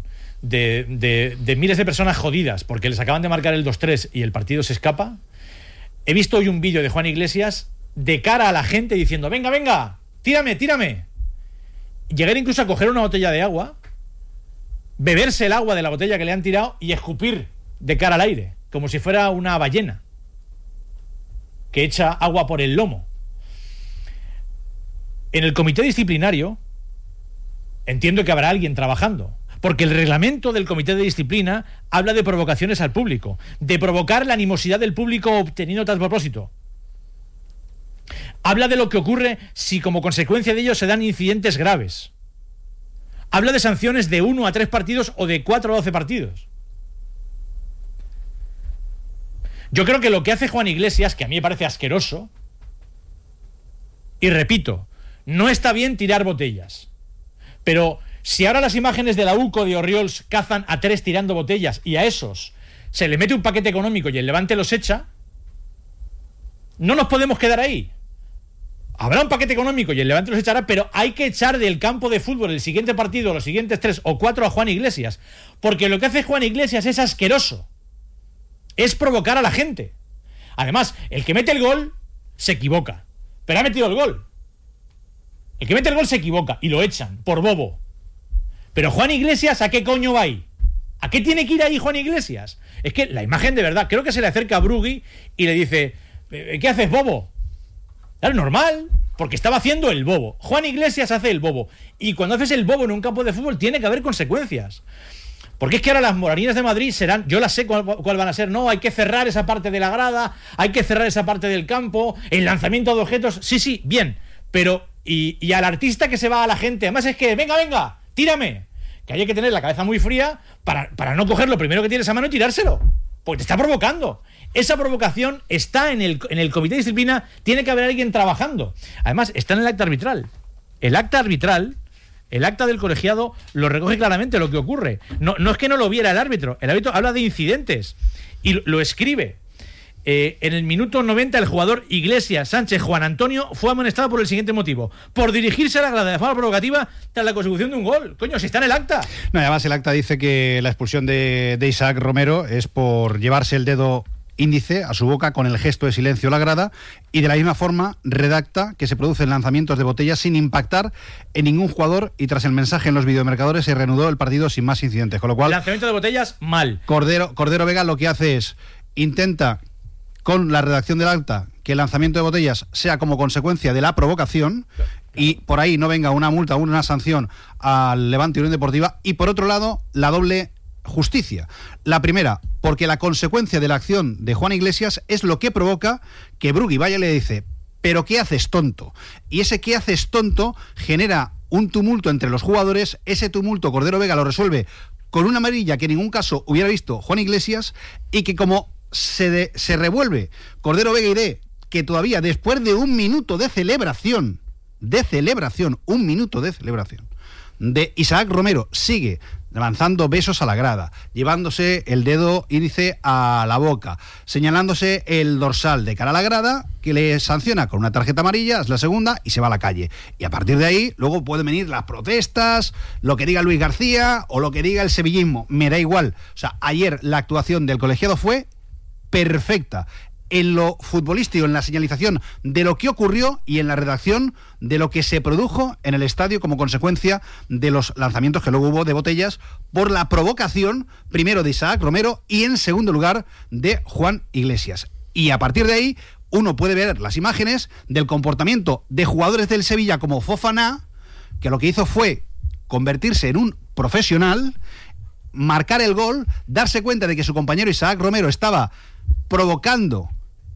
de miles de personas jodidas porque les acaban de marcar el 2-3 y el partido se escapa, he visto hoy un vídeo de Juan Iglesias de cara a la gente diciendo: venga, venga, tírame. Llegar incluso a coger una botella de agua, beberse el agua de la botella que le han tirado y escupir de cara al aire, como si fuera una ballena que echa agua por el lomo. En el comité disciplinario entiendo que habrá alguien trabajando, porque el reglamento del comité de disciplina habla de provocaciones al público, de provocar la animosidad del público obteniendo tal propósito. Habla de lo que ocurre si como consecuencia de ello se dan incidentes graves. Habla de sanciones de 1 a 3 partidos o de 4 a 12 partidos. Yo creo que lo que hace Juan Iglesias, que a mí me parece asqueroso, y repito, no está bien tirar botellas. Pero si ahora las imágenes de la UCO de Orriols cazan a 3 tirando botellas y a esos se le mete un paquete económico y el Levante los echa, no nos podemos quedar ahí. Habrá un paquete económico y el Levante los echará, pero hay que echar del campo de fútbol el siguiente partido, los siguientes 3 o 4 a Juan Iglesias. Porque lo que hace Juan Iglesias es asqueroso. Es provocar a la gente. Además, el que mete el gol se equivoca. Pero ha metido el gol. El que mete el gol se equivoca y lo echan por bobo. Pero Juan Iglesias, ¿a qué coño va ahí? ¿A qué tiene que ir ahí Juan Iglesias? Es que la imagen de verdad, creo que se le acerca a Brugui y le dice, ¿qué haces, bobo? Claro, normal, porque estaba haciendo el bobo. Juan Iglesias hace el bobo. Y cuando haces el bobo en un campo de fútbol tiene que haber consecuencias. Porque es que ahora las moraninas de Madrid serán, yo las sé cuál van a ser, no, hay que cerrar esa parte de la grada, hay que cerrar esa parte del campo, el lanzamiento de objetos, sí, bien, pero y al artista que se va a la gente, además es que, venga, tírame, que hay que tener la cabeza muy fría para no coger lo primero que tienes a mano y tirárselo, porque te está provocando. Esa provocación está en el comité de disciplina, tiene que haber alguien trabajando. Además, está en el acta arbitral. El acta del colegiado lo recoge claramente lo que ocurre. No es que no lo viera el árbitro habla de incidentes y lo escribe. En el minuto 90 el jugador Iglesias Sánchez Juan Antonio fue amonestado por el siguiente motivo: por dirigirse a la grada de forma provocativa tras la consecución de un gol. Coño, si está en el acta. No, además el acta dice que la expulsión de Isaac Romero es por llevarse el dedo índice a su boca con el gesto de silencio a la grada, y de la misma forma redacta que se producen lanzamientos de botellas sin impactar en ningún jugador, y tras el mensaje en los videomarcadores se reanudó el partido sin más incidentes, con lo cual lanzamiento de botellas mal. Cordero Vega lo que hace es intenta con la redacción del acta que el lanzamiento de botellas sea como consecuencia de la provocación, claro. Y por ahí no venga una multa o una sanción al Levante Unión Deportiva, y por otro lado la doble justicia. La primera, porque la consecuencia de la acción de Juan Iglesias es lo que provoca que Brugui vaya y le dice, ¿pero qué haces, tonto? Y ese ¿qué haces, tonto? Genera un tumulto entre los jugadores. Ese tumulto Cordero Vega lo resuelve con una amarilla que en ningún caso hubiera visto Juan Iglesias, y que como se revuelve Cordero Vega y de que todavía después de un minuto de celebración, un minuto de celebración de Isaac Romero, sigue lanzando besos a la grada, llevándose el dedo índice a la boca, señalándose el dorsal de cara a la grada, que le sanciona con una tarjeta amarilla, es la segunda, y se va a la calle. Y a partir de ahí, luego pueden venir las protestas, lo que diga Luis García o lo que diga el sevillismo, me da igual. O sea, ayer la actuación del colegiado fue perfecta. En lo futbolístico, en la señalización de lo que ocurrió y en la redacción de lo que se produjo en el estadio como consecuencia de los lanzamientos que luego hubo de botellas por la provocación, primero de Isaac Romero y en segundo lugar de Juan Iglesias. Y a partir de ahí uno puede ver las imágenes del comportamiento de jugadores del Sevilla como Fofana, que lo que hizo fue convertirse en un profesional, marcar el gol, darse cuenta de que su compañero Isaac Romero estaba provocando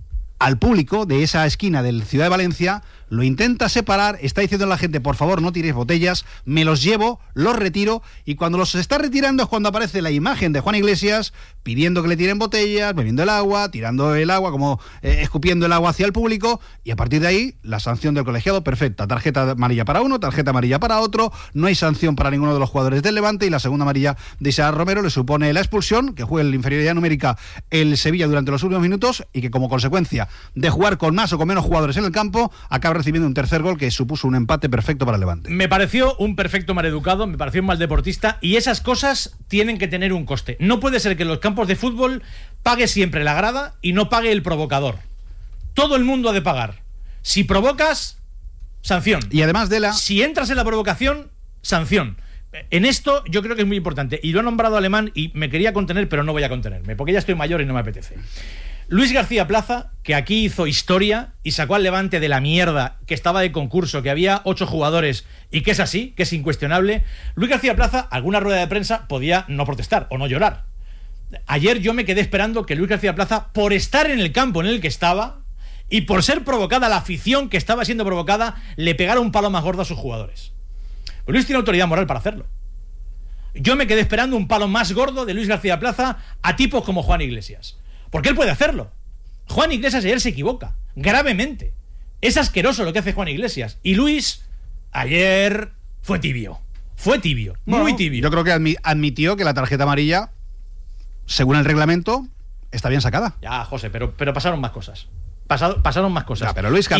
al público de esa esquina del Ciudad de Valencia, lo intenta separar, está diciendo a la gente, por favor no tiréis botellas, me los llevo, los retiro, y cuando los está retirando es cuando aparece la imagen de Juan Iglesias pidiendo que le tiren botellas, bebiendo el agua, tirando el agua, como escupiendo el agua hacia el público, y a partir de ahí la sanción del colegiado perfecta, tarjeta amarilla para uno, tarjeta amarilla para otro, no hay sanción para ninguno de los jugadores del Levante, y la segunda amarilla de Isaac Romero le supone la expulsión, que juegue en la inferioridad numérica el Sevilla durante los últimos minutos, y que como consecuencia de jugar con más o con menos jugadores en el campo, acaba recibiendo un tercer gol que supuso un empate perfecto para el Levante. Me pareció un perfecto maleducado, me pareció un mal deportista, y esas cosas tienen que tener un coste. No puede ser que en los campos de fútbol pague siempre la grada y no pague el provocador. Todo el mundo ha de pagar. Si provocas, sanción. Y además de si entras en la provocación, sanción. En esto yo creo que es muy importante, y lo he nombrado Alemán y me quería contener, pero no voy a contenerme, porque ya estoy mayor y no me apetece. Luis García Plaza, que aquí hizo historia y sacó al Levante de la mierda que estaba de concurso, que había 8 jugadores y que es así, que es incuestionable. Luis García Plaza, alguna rueda de prensa podía no protestar o no llorar. Ayer yo me quedé esperando que Luis García Plaza, por estar en el campo en el que estaba y por ser provocada la afición que estaba siendo provocada, le pegara un palo más gordo a sus jugadores. Pues Luis tiene autoridad moral para hacerlo. Yo me quedé esperando un palo más gordo de Luis García Plaza a tipos como Juan Iglesias. Porque él puede hacerlo. Juan Iglesias ayer se equivoca, gravemente. Es asqueroso lo que hace Juan Iglesias. Y Luis ayer fue tibio. Fue tibio, muy tibio. Yo creo que admitió que la tarjeta amarilla, según el reglamento, está bien sacada. Ya, José, pero pasaron más cosas. Pasaron más cosas. Ya, pero Luis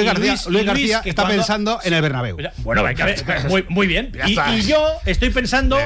García está pensando en el Bernabéu. Bueno, muy bien. Y yo estoy pensando...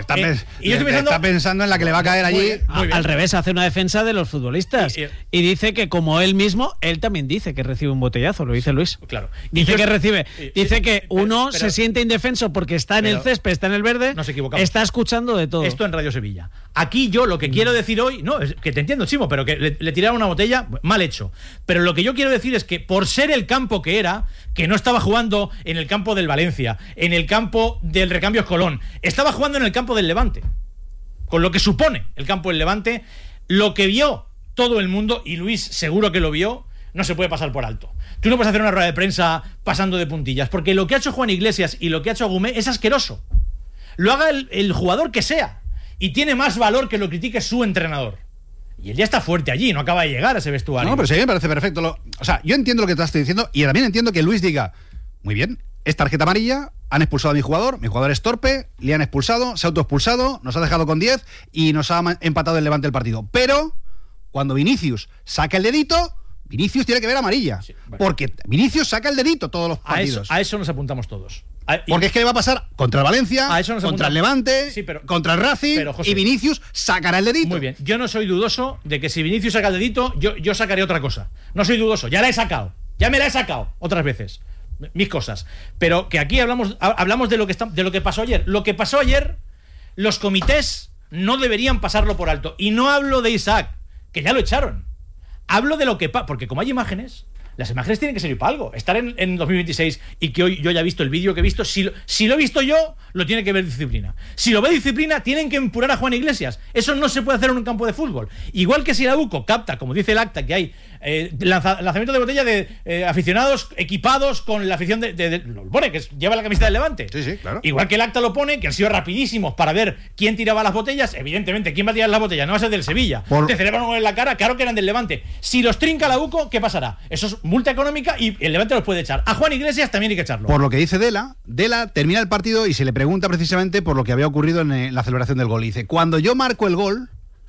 Está pensando en la que le va a caer allí. Al revés, hace una defensa de los futbolistas. Y dice que, como él mismo, él también dice que recibe un botellazo, lo dice Luis. Claro. Dice que recibe. Dice que uno se siente indefenso porque está en el césped, está en el verde. Nos equivocamos. Está escuchando de todo. Esto en Radio Sevilla. Aquí yo lo que quiero decir hoy, no, es que te entiendo, Chimo, pero que le tiraron una botella, mal hecho. Pero lo que yo quiero decir es que por ser el campo que era, que no estaba jugando en el campo del Valencia, en el campo del Recambios Colón, estaba jugando en el campo del Levante. Con lo que supone el campo del Levante, lo que vio todo el mundo, y Luis seguro que lo vio, no se puede pasar por alto. Tú no puedes hacer una rueda de prensa pasando de puntillas, porque lo que ha hecho Juan Iglesias y lo que ha hecho Agumé es asqueroso. Lo haga el jugador que sea, y tiene más valor que lo critique su entrenador. Y él ya está fuerte allí, no acaba de llegar a ese vestuario. No, pero sí, me parece perfecto. O sea, yo entiendo lo que te estás diciendo y también entiendo que Luis diga, muy bien, es tarjeta amarilla, han expulsado a mi jugador es torpe, le han expulsado, se ha autoexpulsado, nos ha dejado con 10 y nos ha empatado el Levante el partido. Pero cuando Vinicius saca el dedito, Vinicius tiene que ver amarilla. Sí, bueno. Porque Vinicius saca el dedito todos los partidos. A eso nos apuntamos todos. Porque es que le va a pasar contra el Valencia, contra el Levante, contra el Racing, José, y Vinicius sacará el dedito. Muy bien, yo no soy dudoso de que si Vinicius saca el dedito, yo sacaré otra cosa. No soy dudoso, ya la he sacado, ya me la he sacado otras veces, mis cosas. Pero que aquí hablamos de lo que pasó ayer. Lo que pasó ayer, los comités no deberían pasarlo por alto. Y no hablo de Isaac, que ya lo echaron. Hablo de lo que pasa, porque como hay imágenes... Las imágenes tienen que servir para algo. Estar en 2026 y que hoy yo haya visto el vídeo que he visto, si lo he visto yo, lo tiene que ver Disciplina. Si lo ve Disciplina, tienen que empurar a Juan Iglesias. Eso no se puede hacer en un campo de fútbol. Igual que si la UCO capta, como dice el acta, que hay lanzamiento de botella de aficionados equipados con la afición lo pone, que lleva la camiseta del Levante. Sí, claro. Igual que el acta lo pone, que han sido rapidísimos para ver quién tiraba las botellas. Evidentemente, ¿quién va a tirar las botellas? No va a ser del Sevilla. Te celebran uno en la cara, claro que eran del Levante. Si los trinca la UCO, ¿qué pasará? Eso es multa económica y el Levante los puede echar. A Juan Iglesias también hay que echarlo. Por lo que dice Dela termina el partido y se le pregunta precisamente por lo que había ocurrido en la celebración del gol. Y dice, cuando yo marco el gol,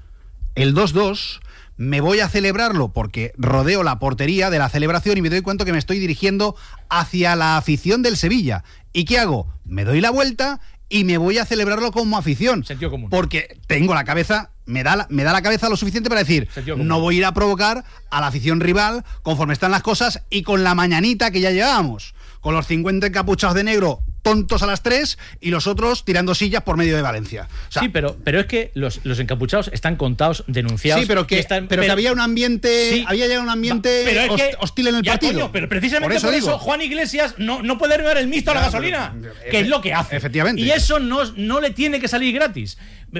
el 2-2, me voy a celebrarlo porque rodeo la portería de la celebración y me doy cuenta que me estoy dirigiendo hacia la afición del Sevilla. ¿Y qué hago? Me doy la vuelta y me voy a celebrarlo como afición. Sentido común. Porque tengo la cabeza... Me da la cabeza lo suficiente para decir, no voy a ir a provocar a la afición rival conforme están las cosas y con la mañanita que ya llevábamos, con los 50 encapuchados de negro tontos a las 3 y los otros tirando sillas por medio de Valencia. O sea, sí, pero es que los encapuchados están contados, denunciados. Sí, pero que había un ambiente, sí, había ya un ambiente hostil en el partido. Coño, pero precisamente por eso Juan Iglesias no puede arribar el mixto a la gasolina, que es lo que hace. Efectivamente. Y eso no le tiene que salir gratis.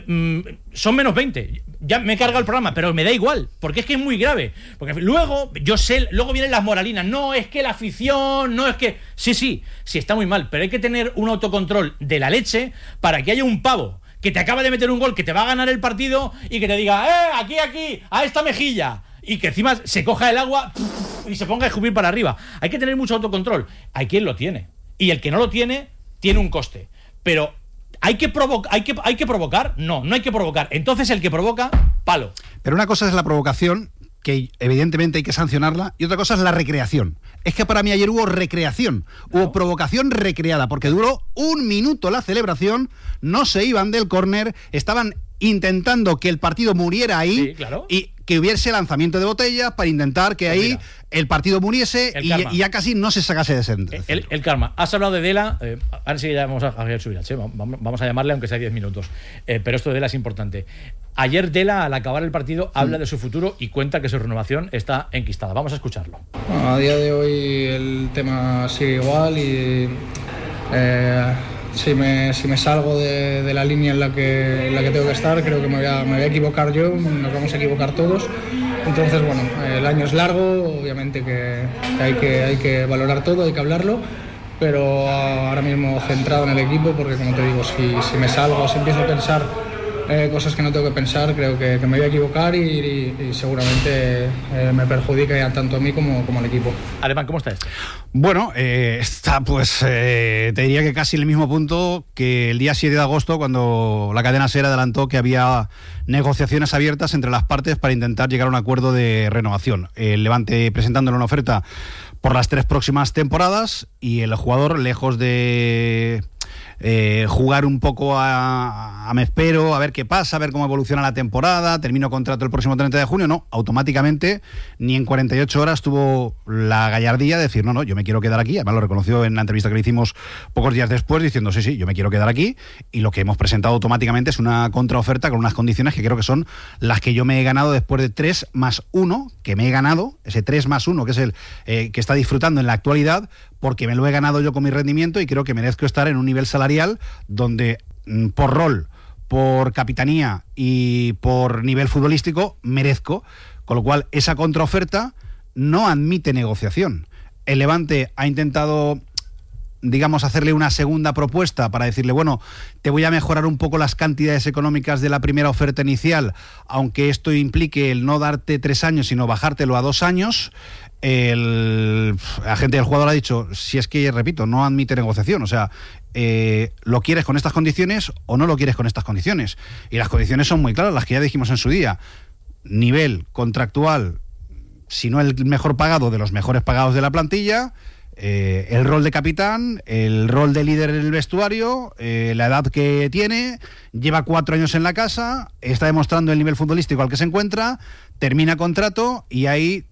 Son menos 20. Ya me he cargado el programa, pero me da igual, porque es que es muy grave. Porque luego vienen las moralinas. No, es que la afición, no es que... Sí, está muy mal, pero hay que tener un autocontrol de la leche para que haya un pavo que te acaba de meter un gol, que te va a ganar el partido y que te diga, aquí, a esta mejilla. Y que encima se coja el agua y se ponga a escupir para arriba. Hay que tener mucho autocontrol. Hay quien lo tiene. Y el que no lo tiene un coste. Pero... ¿Hay que provocar? No hay que provocar. Entonces el que provoca, palo. Pero una cosa es la provocación, que evidentemente hay que sancionarla, y otra cosa es la recreación. Es que para mí ayer hubo recreación, hubo provocación recreada, porque duró 1 minuto la celebración, no se iban del córner, estaban intentando que el partido muriera ahí, sí, claro, y que hubiese lanzamiento de botellas para intentar que ahí el partido muriese y ya casi no se sacase de ese el karma. Has hablado de Dela, ahora sí ya vamos a Javier Subirats, vamos a llamarle aunque sea 10 minutos, pero esto de Dela es importante. Ayer Dela, al acabar el partido, habla de su futuro y cuenta que su renovación está enquistada. Vamos a escucharlo. Bueno, a día de hoy el tema sigue igual y si me salgo de la línea en la que tengo que estar, creo que me voy a equivocar yo, nos vamos a equivocar todos. Entonces, bueno, el año es largo, obviamente que hay que valorar todo, hay que hablarlo, pero ahora mismo centrado en el equipo, porque como te digo, si me salgo, si empiezo a pensar cosas que no tengo que pensar, creo que me voy a equivocar y seguramente me perjudica tanto a mí como al equipo. Alemán, ¿cómo está esto? Bueno, está pues te diría que casi en el mismo punto que el día 7 de agosto, cuando la cadena SER adelantó que había negociaciones abiertas entre las partes para intentar llegar a un acuerdo de renovación. El Levante presentándole una oferta por las 3 próximas temporadas y el jugador, lejos de jugar un poco a me espero, a ver qué pasa, a ver cómo evoluciona la temporada, termino contrato el próximo 30 de junio, no, automáticamente, ni en 48 horas tuvo la gallardía de decir, no, yo me quiero quedar aquí. Además lo reconoció en la entrevista que le hicimos pocos días después, diciendo, sí, yo me quiero quedar aquí, y lo que hemos presentado automáticamente es una contraoferta con unas condiciones que creo que son las que yo me he ganado después de 3+1, que me he ganado, ese 3+1, que es el que está disfrutando en la actualidad, porque me lo he ganado yo con mi rendimiento y creo que merezco estar en un nivel salarial donde por rol, por capitanía y por nivel futbolístico merezco, con lo cual esa contraoferta no admite negociación. El Levante ha intentado, digamos, hacerle una segunda propuesta para decirle, bueno, te voy a mejorar un poco las cantidades económicas de la primera oferta inicial, aunque esto implique el no darte 3 años, sino bajártelo a 2 años. El agente del jugador ha dicho, si es que, repito, no admite negociación, o sea, ¿lo quieres con estas condiciones o no lo quieres con estas condiciones? Y las condiciones son muy claras, las que ya dijimos en su día. Nivel contractual, si no el mejor pagado, de los mejores pagados de la plantilla, el rol de capitán, el rol de líder en el vestuario, la edad que tiene, lleva 4 años en la casa, está demostrando el nivel futbolístico al que se encuentra, termina contrato y hay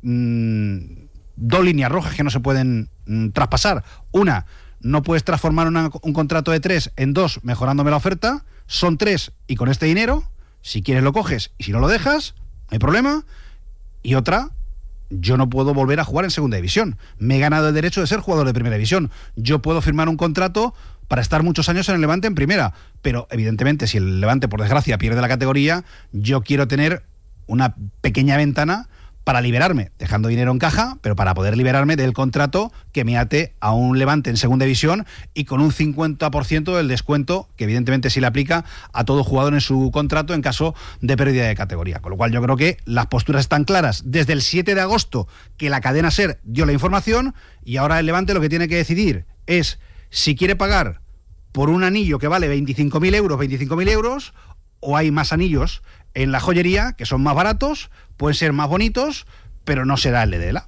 2 líneas rojas que no se pueden traspasar. Una, no puedes transformar un contrato de 3 en 2 mejorándome la oferta, son 3 y con este dinero, si quieres lo coges y si no lo dejas, no hay problema. Y otra, yo no puedo volver a jugar en segunda división. Me he ganado el derecho de ser jugador de primera división. Yo puedo firmar un contrato para estar muchos años en el Levante en primera, pero evidentemente si el Levante por desgracia pierde la categoría, yo quiero tener una pequeña ventana para liberarme, dejando dinero en caja, pero para poder liberarme del contrato que me ate a un Levante en segunda división y con un 50% del descuento que evidentemente sí le aplica a todo jugador en su contrato en caso de pérdida de categoría. Con lo cual yo creo que las posturas están claras desde el 7 de agosto que la cadena SER dio la información, y ahora el Levante lo que tiene que decidir es si quiere pagar por un anillo que vale 25.000 euros, o hay más anillos en la joyería que son más baratos, pueden ser más bonitos, pero no será el de Dela.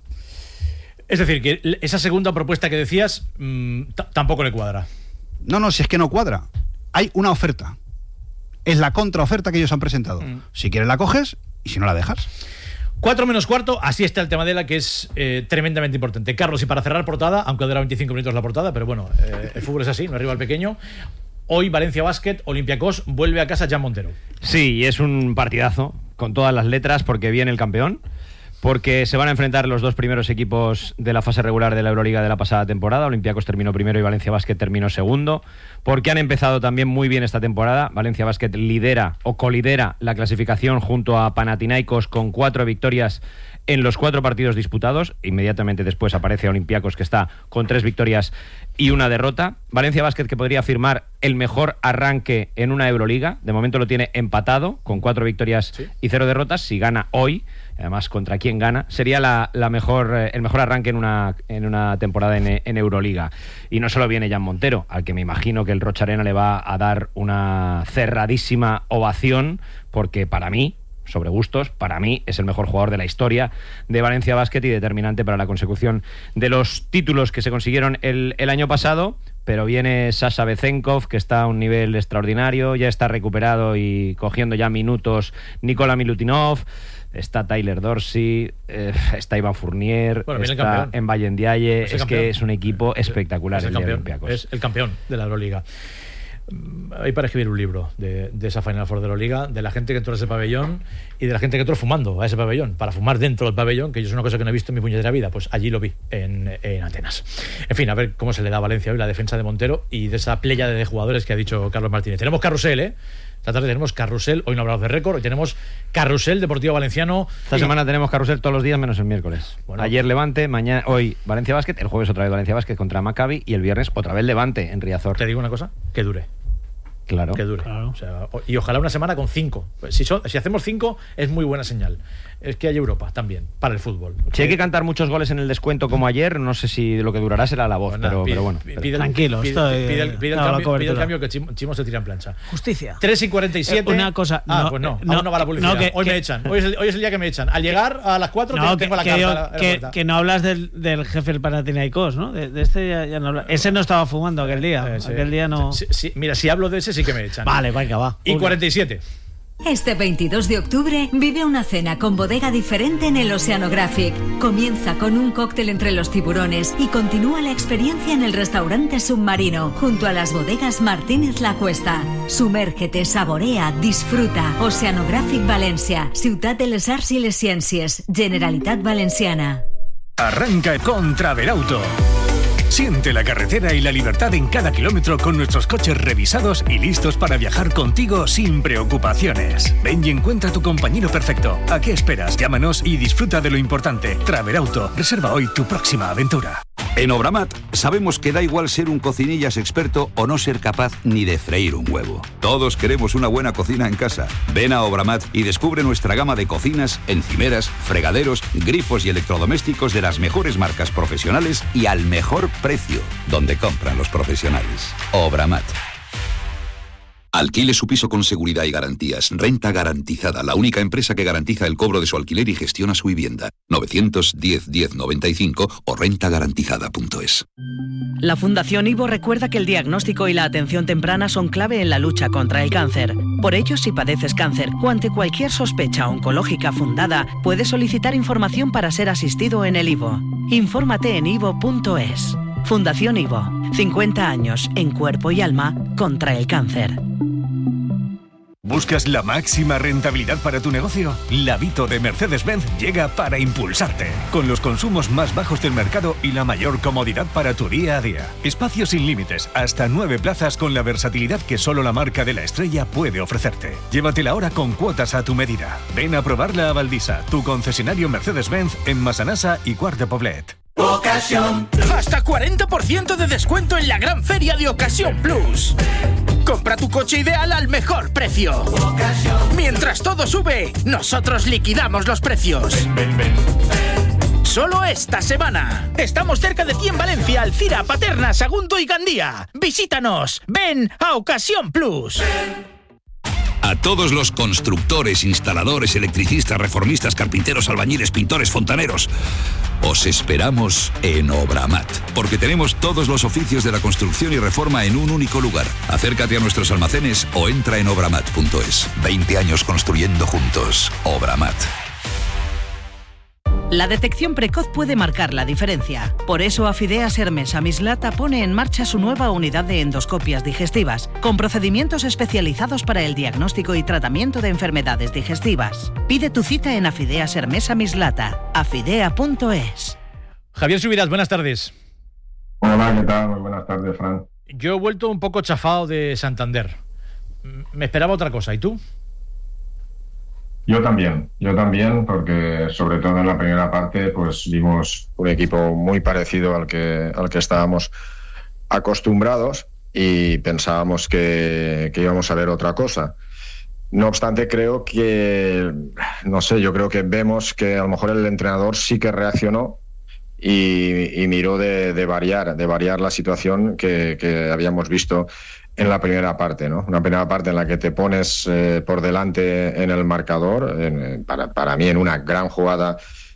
Es decir, que esa segunda propuesta que decías tampoco le cuadra. No, si es que no cuadra. Hay una oferta. Es la contraoferta que ellos han presentado. Si quieres la coges y si no la dejas. 4 menos cuarto, así está el tema de la que es tremendamente importante. Carlos, y para cerrar portada, aunque dura 25 minutos la portada, pero bueno, el fútbol es así, no arriba al pequeño. Hoy Valencia Basket, Olympiacos, vuelve a casa Jan Montero. Sí, y es un partidazo, con todas las letras, porque viene el campeón, porque se van a enfrentar los 2 primeros equipos de la fase regular de la Euroliga de la pasada temporada. Olympiacos terminó primero y Valencia Basket terminó segundo, porque han empezado también muy bien esta temporada. Valencia Basket lidera o colidera la clasificación junto a Panathinaikos con 4 victorias en los 4 partidos disputados. Inmediatamente después aparece Olympiacos, que está con 3 victorias y 1 derrota. Valencia Basket, que podría firmar el mejor arranque en una Euroliga. De momento lo tiene empatado con 4 victorias y 0 derrotas. Si gana hoy, además contra quién gana, sería el mejor arranque en una temporada en Euroliga. Y no solo viene Jan Montero, al que me imagino que el Rocha Arena le va a dar una cerradísima ovación, porque para mí, sobre gustos, para mí es el mejor jugador de la historia de Valencia Basket y determinante para la consecución de los títulos que se consiguieron el año pasado. Pero viene Sasha Bezenkov, que está a un nivel extraordinario, ya está recuperado y cogiendo ya minutos Nikola Milutinov, está Tyler Dorsey, está Iván Fournier, está Mbaye Ndiaye. Es que es un equipo espectacular el de Olympiacos. Es el campeón de la Euroliga. Hay para escribir un libro de esa Final Four de la Liga, de la gente que entró a ese pabellón y de la gente que entró fumando a ese pabellón, para fumar dentro del pabellón, que yo es una cosa que no he visto en mi puñetera vida. Pues allí lo vi, en Atenas. En fin, a ver cómo se le da a Valencia hoy la defensa de Montero y de esa pléyade de jugadores que ha dicho Carlos Martínez. Tenemos carrusel, Esta tarde tenemos carrusel, hoy no hablamos de récord, hoy tenemos carrusel deportivo valenciano. Esta semana tenemos carrusel todos los días menos el miércoles. Bueno, ayer Levante, hoy Valencia Basket, el jueves otra vez Valencia Basket contra Maccabi y el viernes otra vez Levante en Riazor. Te digo una cosa, que dure. Claro. Que dure. Claro. O sea, y ojalá una semana con 5. Si hacemos 5 es muy buena señal. Es que hay Europa también para el fútbol. Si hay que cantar muchos goles en el descuento como ayer, no sé si lo que durará será la voz, pero bueno. Tranquilo, pide el cambio que Chimo se tira en plancha. Justicia. 3:47. Una cosa. Aún no va la publicidad. Hoy me echan. Hoy es el día que me echan. Al llegar a las 4 tengo la carta. Que no hablas del jefe del Panathinaikos, ¿no? De este ya no hablas. Ese no estaba fumando aquel día. Aquel día no. Mira, si hablo de ese sí que me echan. Vale, venga, va. Y 47. Este 22 de octubre vive una cena con bodega diferente en el Oceanographic. Comienza con un cóctel entre los tiburones y continúa la experiencia en el restaurante submarino, junto a las bodegas Martínez La Cuesta. Sumérgete, saborea, disfruta. Oceanographic Valencia, Ciutat de les Arts i les Ciències, Generalitat Valenciana. Arranca con Travelauto. Siente la carretera y la libertad en cada kilómetro con nuestros coches revisados y listos para viajar contigo sin preocupaciones. Ven y encuentra tu compañero perfecto. ¿A qué esperas? Llámanos y disfruta de lo importante. Travelauto. Reserva hoy tu próxima aventura. En Obramat sabemos que da igual ser un cocinillas experto o no ser capaz ni de freír un huevo. Todos queremos una buena cocina en casa. Ven a Obramat y descubre nuestra gama de cocinas, encimeras, fregaderos, grifos y electrodomésticos de las mejores marcas profesionales y al mejor precio, donde compran los profesionales. Obramat. Alquile su piso con seguridad y garantías. Renta Garantizada, la única empresa que garantiza el cobro de su alquiler y gestiona su vivienda. 910 1095 o rentagarantizada.es. La Fundación Ivo recuerda que el diagnóstico y la atención temprana son clave en la lucha contra el cáncer. Por ello, si padeces cáncer o ante cualquier sospecha oncológica fundada, puedes solicitar información para ser asistido en el Ivo. Infórmate en ivo.es. Fundación Ivo. 50 años en cuerpo y alma contra el cáncer. ¿Buscas la máxima rentabilidad para tu negocio? La Vito de Mercedes-Benz llega para impulsarte, con los consumos más bajos del mercado y la mayor comodidad para tu día a día. Espacios sin límites, hasta 9 plazas con la versatilidad que solo la marca de la estrella puede ofrecerte. Llévatela ahora con cuotas a tu medida. Ven a probarla a Valdisa, tu concesionario Mercedes-Benz en Massanassa y Quart de Poblet. Ocasión. Hasta 40% de descuento en la gran feria de Ocasión Plus. Compra tu coche ideal al mejor precio. Ocasión. Mientras todo sube, nosotros liquidamos los precios. Ven. Solo esta semana. Estamos cerca de ti en Valencia, Alcira, Paterna, Sagunto y Gandía. Visítanos. Ven a Ocasión Plus. A todos los constructores, instaladores, electricistas, reformistas, carpinteros, albañiles, pintores, fontaneros, os esperamos en Obramat, porque tenemos todos los oficios de la construcción y reforma en un único lugar. Acércate a nuestros almacenes o entra en obramat.es. 20 años construyendo juntos. Obramat. La detección precoz puede marcar la diferencia. Por eso Afideas Hermesa Mislata pone en marcha su nueva unidad de endoscopias digestivas, con procedimientos especializados para el diagnóstico y tratamiento de enfermedades digestivas. Pide tu cita en Afideas Hermesa Mislata, afidea.es. Javier Subiras, buenas tardes. Hola, ¿qué tal? Muy buenas tardes, Fran. Yo he vuelto un poco chafado de Santander. Me esperaba otra cosa, ¿y tú? Yo también, porque sobre todo en la primera parte pues vimos un equipo muy parecido al que estábamos acostumbrados y pensábamos que íbamos a ver otra cosa. No obstante, creo que, yo creo que vemos que a lo mejor el entrenador sí que reaccionó y miró de variar la situación que habíamos visto en la primera parte, ¿no? Una primera parte en la que te pones por delante en el marcador, para mí en una gran jugada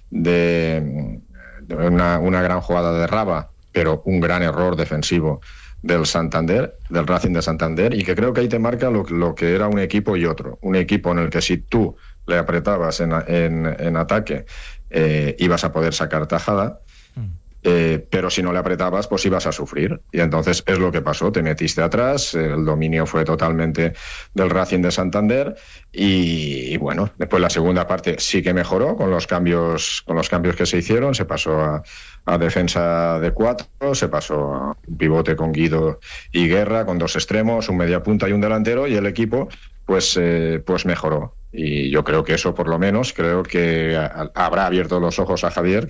una gran jugada de Raba, pero un gran error defensivo del Santander, del Racing de Santander, y que creo que ahí te marca lo que era un equipo y otro. Un equipo en el que si tú le apretabas en ataque, ibas a poder sacar tajada. Pero si no le apretabas, pues ibas a sufrir. Y entonces es lo que pasó, te metiste atrás, el dominio fue totalmente del Racing de Santander y bueno, después la segunda parte sí que mejoró con los cambios que se hicieron, se pasó a defensa de 4, se pasó a un pivote con Guido y Guerra, con 2 extremos, un mediapunta y un delantero, y el equipo pues mejoró. Y yo creo que eso, por lo menos, creo que habrá abierto los ojos a Javier,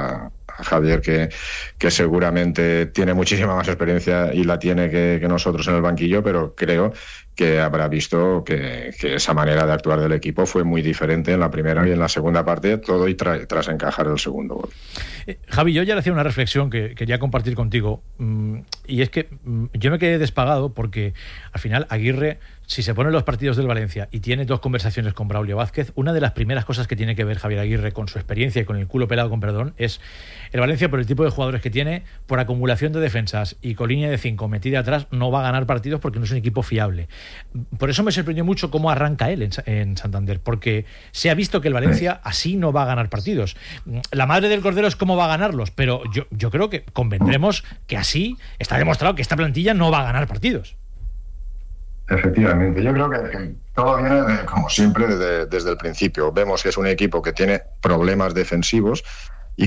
que seguramente tiene muchísima más experiencia y la tiene que nosotros en el banquillo, pero creo que habrá visto que esa manera de actuar del equipo fue muy diferente en la primera y en la segunda parte, todo y tras encajar el segundo gol. Javi, yo ya le hacía una reflexión que quería compartir contigo, y es que yo me quedé despagado porque al final Aguirre, si se pone los partidos del Valencia y tiene 2 conversaciones con Braulio Vázquez, una de las primeras cosas que tiene que ver Javier Aguirre, con su experiencia y con el culo pelado, con perdón, es el Valencia, por el tipo de jugadores que tiene, por acumulación de defensas y con línea de 5 metida atrás, no va a ganar partidos porque no es un equipo fiable. Por eso me sorprendió mucho cómo arranca él en Santander, porque se ha visto que el Valencia así no va a ganar partidos. La madre del cordero es cómo va a ganarlos, pero yo creo que convendremos que así está demostrado que esta plantilla no va a ganar partidos. Efectivamente, yo creo que todo viene, como siempre, desde el principio. Vemos que es un equipo que tiene problemas defensivos y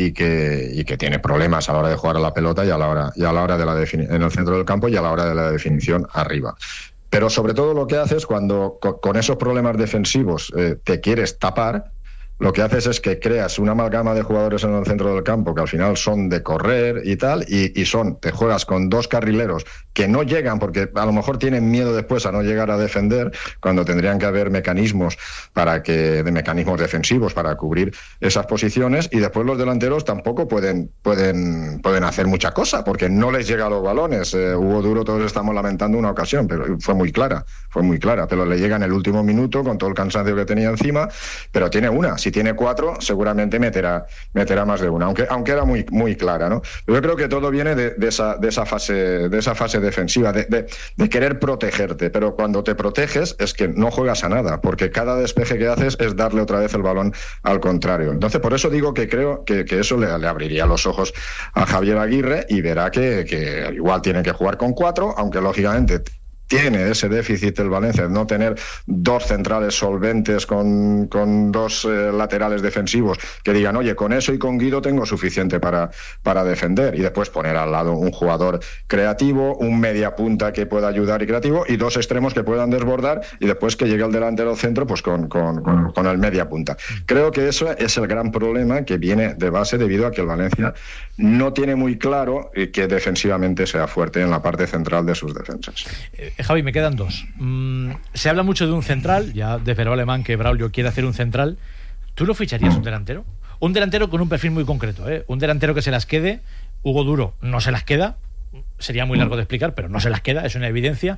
que tiene problemas a la hora de jugar a la pelota y a la hora de en el centro del campo y a la hora de la definición arriba. Pero sobre todo lo que haces cuando con esos problemas defensivos te quieres tapar, lo que haces es que creas una amalgama de jugadores en el centro del campo que al final son de correr y tal, y te juegas con 2 carrileros que no llegan porque a lo mejor tienen miedo después a no llegar a defender, cuando tendrían que haber mecanismos mecanismos defensivos para cubrir esas posiciones, y después los delanteros tampoco pueden hacer mucha cosa porque no les llegan los balones. Hugo Duro, todos estamos lamentando una ocasión, pero fue muy clara, pero le llega en el último minuto con todo el cansancio que tenía encima, pero tiene una. Si tiene 4, seguramente meterá más de una, aunque era muy, muy clara, ¿no? Yo creo que todo viene de esa fase defensiva, de querer protegerte, pero cuando te proteges es que no juegas a nada, porque cada despeje que haces es darle otra vez el balón al contrario. Entonces, por eso digo que creo que eso le abriría los ojos a Javier Aguirre, y verá que igual tiene que jugar con 4, aunque lógicamente tiene ese déficit el Valencia de no tener 2 centrales solventes con 2 laterales defensivos que digan, oye, con eso y con Guido tengo suficiente para defender, y después poner al lado un jugador creativo, un media punta que pueda ayudar y creativo, y 2 extremos que puedan desbordar, y después que llegue el delantero centro pues con el media punta. Creo que eso es el gran problema que viene de base debido a que el Valencia no tiene muy claro que defensivamente sea fuerte en la parte central de sus defensas. Javi, me quedan 2. Se habla mucho de un central, ya desveló Alemán que Braulio quiere hacer un central. ¿Tú lo ficharías un delantero? Un delantero con un perfil muy concreto, ¿eh? Un delantero que se las quede. Hugo Duro no se las queda, sería muy largo de explicar, pero no se las queda, es una evidencia.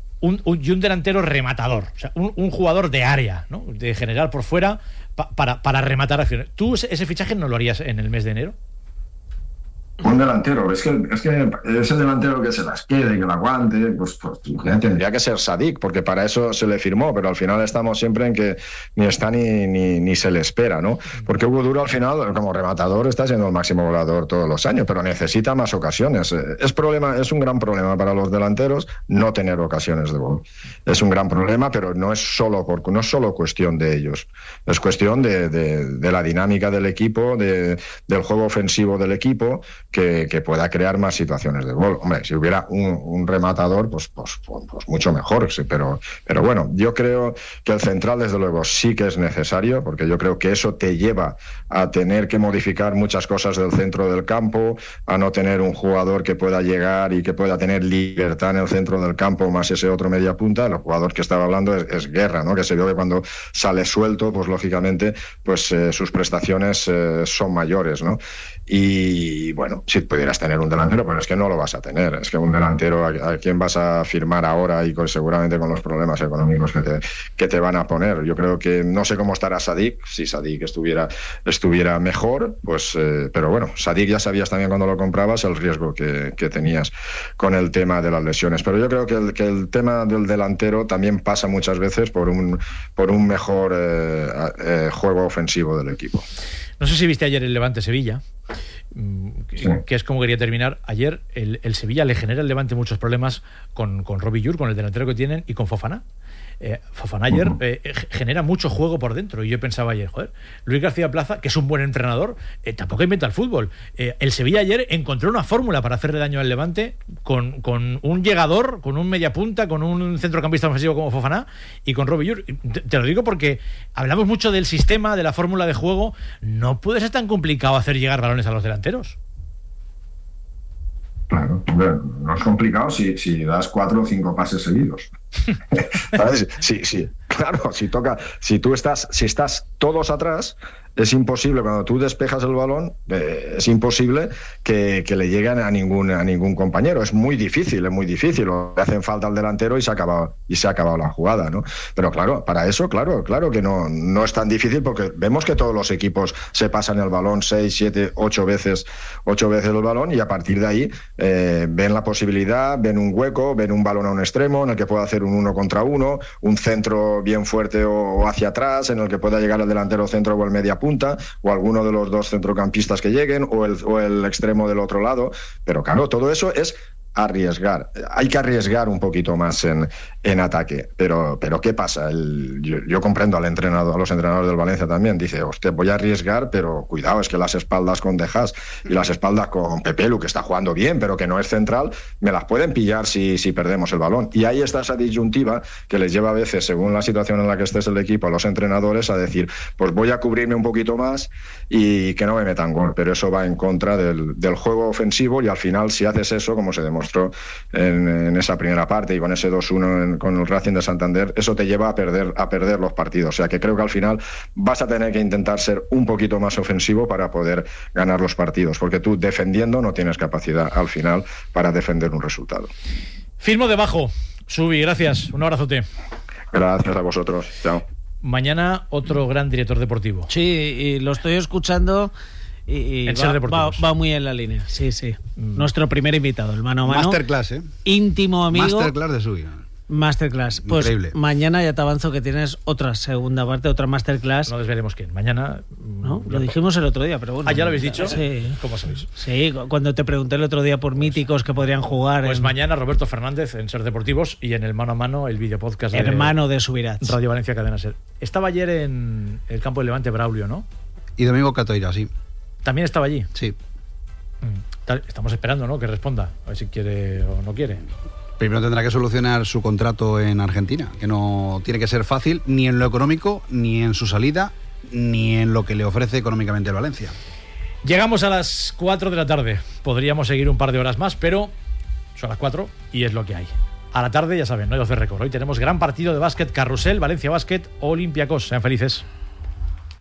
Y un delantero rematador, o sea, un jugador de área, ¿no? De generar por fuera para rematar acciones. ¿Tú ese fichaje no lo harías en el mes de enero? Un delantero, es que ese delantero que se las quede, que la aguante, pues tendría que ser Sadik, porque para eso se le firmó, pero al final estamos siempre en que ni está ni se le espera, ¿no? Porque Hugo Duro al final, como rematador, está siendo el máximo goleador todos los años, pero necesita más ocasiones. Es un gran problema para los delanteros no tener ocasiones de gol. Es un gran problema, pero no es solo cuestión de ellos. Es cuestión de la dinámica del equipo, del juego ofensivo del equipo, que pueda crear más situaciones de gol. Hombre, si hubiera un rematador, pues mucho mejor, sí, pero bueno, yo creo que el central desde luego sí que es necesario, porque yo creo que eso te lleva a tener que modificar muchas cosas del centro del campo, a no tener un jugador que pueda llegar y que pueda tener libertad en el centro del campo, más ese otro media punta. El jugador que estaba hablando es Guerra, ¿no? Que se vio que cuando sale suelto, pues lógicamente pues sus prestaciones son mayores, ¿no? Y bueno, si pudieras tener un delantero, pero es que no lo vas a tener. Es que un delantero, ¿a quién vas a firmar ahora? Y seguramente con los problemas económicos que te van a poner. Yo creo que no sé cómo estará Sadik. Si Sadik estuviera mejor, pues pero bueno, Sadik ya sabías también cuando lo comprabas el riesgo que tenías con el tema de las lesiones. Pero yo creo que el tema del delantero también pasa muchas veces por un mejor juego ofensivo del equipo. No sé si viste ayer el Levante-Sevilla, que es como quería terminar. Ayer el Sevilla le genera al Levante muchos problemas con Robbie Llur, con el delantero que tienen, y con Fofana. Fofana ayer genera mucho juego por dentro, y yo pensaba ayer, Luis García Plaza, que es un buen entrenador, tampoco inventa el fútbol. El Sevilla ayer encontró una fórmula para hacerle daño al Levante con un llegador, con un mediapunta, con un centrocampista ofensivo como Fofana y con Robbie Llur. Te lo digo porque hablamos mucho del sistema, de la fórmula de juego. No puede ser tan complicado hacer llegar balones a los delanteros. Claro, no es complicado si das 4 o 5 pases seguidos. ¿Sabes? Sí, claro, si estás todos atrás, es imposible, cuando tú despejas el balón, es imposible que le lleguen a ningún compañero. Es muy difícil. O le hacen falta al delantero y se ha acabado la jugada, ¿no? Pero claro, para eso, claro que no es tan difícil, porque vemos que todos los equipos se pasan el balón 6, 7, 8 veces el balón, y a partir de ahí ven la posibilidad, ven un hueco, ven un balón a un extremo en el que pueda hacer un 1 contra 1, un centro bien fuerte o hacia atrás, en el que pueda llegar el delantero centro o el media punta, o alguno de los dos centrocampistas que lleguen, o el extremo del otro lado. Pero claro, todo eso es arriesgar. Hay que arriesgar un poquito más en ataque. Pero ¿qué pasa? Yo comprendo a los entrenadores del Valencia también. Dice, hostia, voy a arriesgar, pero cuidado, es que las espaldas con De Haas y las espaldas con Pepelu, que está jugando bien, pero que no es central, me las pueden pillar si perdemos el balón. Y ahí está esa disyuntiva que les lleva a veces, según la situación en la que estés el equipo, a los entrenadores a decir, pues voy a cubrirme un poquito más y que no me metan gol. Pero eso va en contra del juego ofensivo, y al final, si haces eso, como se demostró en esa primera parte y con ese 2-1 con el Racing de Santander, eso te lleva a perder los partidos. O sea que creo que al final vas a tener que intentar ser un poquito más ofensivo para poder ganar los partidos, porque tú defendiendo no tienes capacidad al final para defender un resultado. Firmo debajo. Subi, gracias. Un abrazote. Gracias a vosotros. Chao. Mañana otro gran director deportivo. Sí, y lo estoy escuchando y va muy en la línea. Sí. Nuestro primer invitado, el mano a mano. Masterclass, íntimo amigo. Masterclass de suya. Masterclass. Pues increíble. Mañana ya te avanzo que tienes otra segunda parte, otra masterclass. No desveremos quién. Mañana. ¿No? Lo dijimos el otro día, pero bueno. ¿Ya lo habéis dicho? Sí. ¿Cómo sabéis? Sí, cuando te pregunté el otro día por míticos que podrían jugar. Pues mañana Roberto Fernández en Ser Deportivos, y en el mano a mano el videopodcast Hermano de Subirats. Radio Valencia Cadena Ser. Estaba ayer en el campo de Levante Braulio, ¿no? Y Domingo Catoira, sí. ¿También estaba allí? Sí. Estamos esperando, ¿no?, que responda. A ver si quiere o no quiere. Primero tendrá que solucionar su contrato en Argentina, que no tiene que ser fácil ni en lo económico, ni en su salida, ni en lo que le ofrece económicamente el Valencia. Llegamos a las 4 de la tarde. Podríamos seguir un par de horas más, pero son las 4 y es lo que hay. A la tarde, ya saben, no hay 12 récord. Hoy tenemos gran partido de básquet, Carrusel, Valencia Básquet, Olympiacos. Sean felices.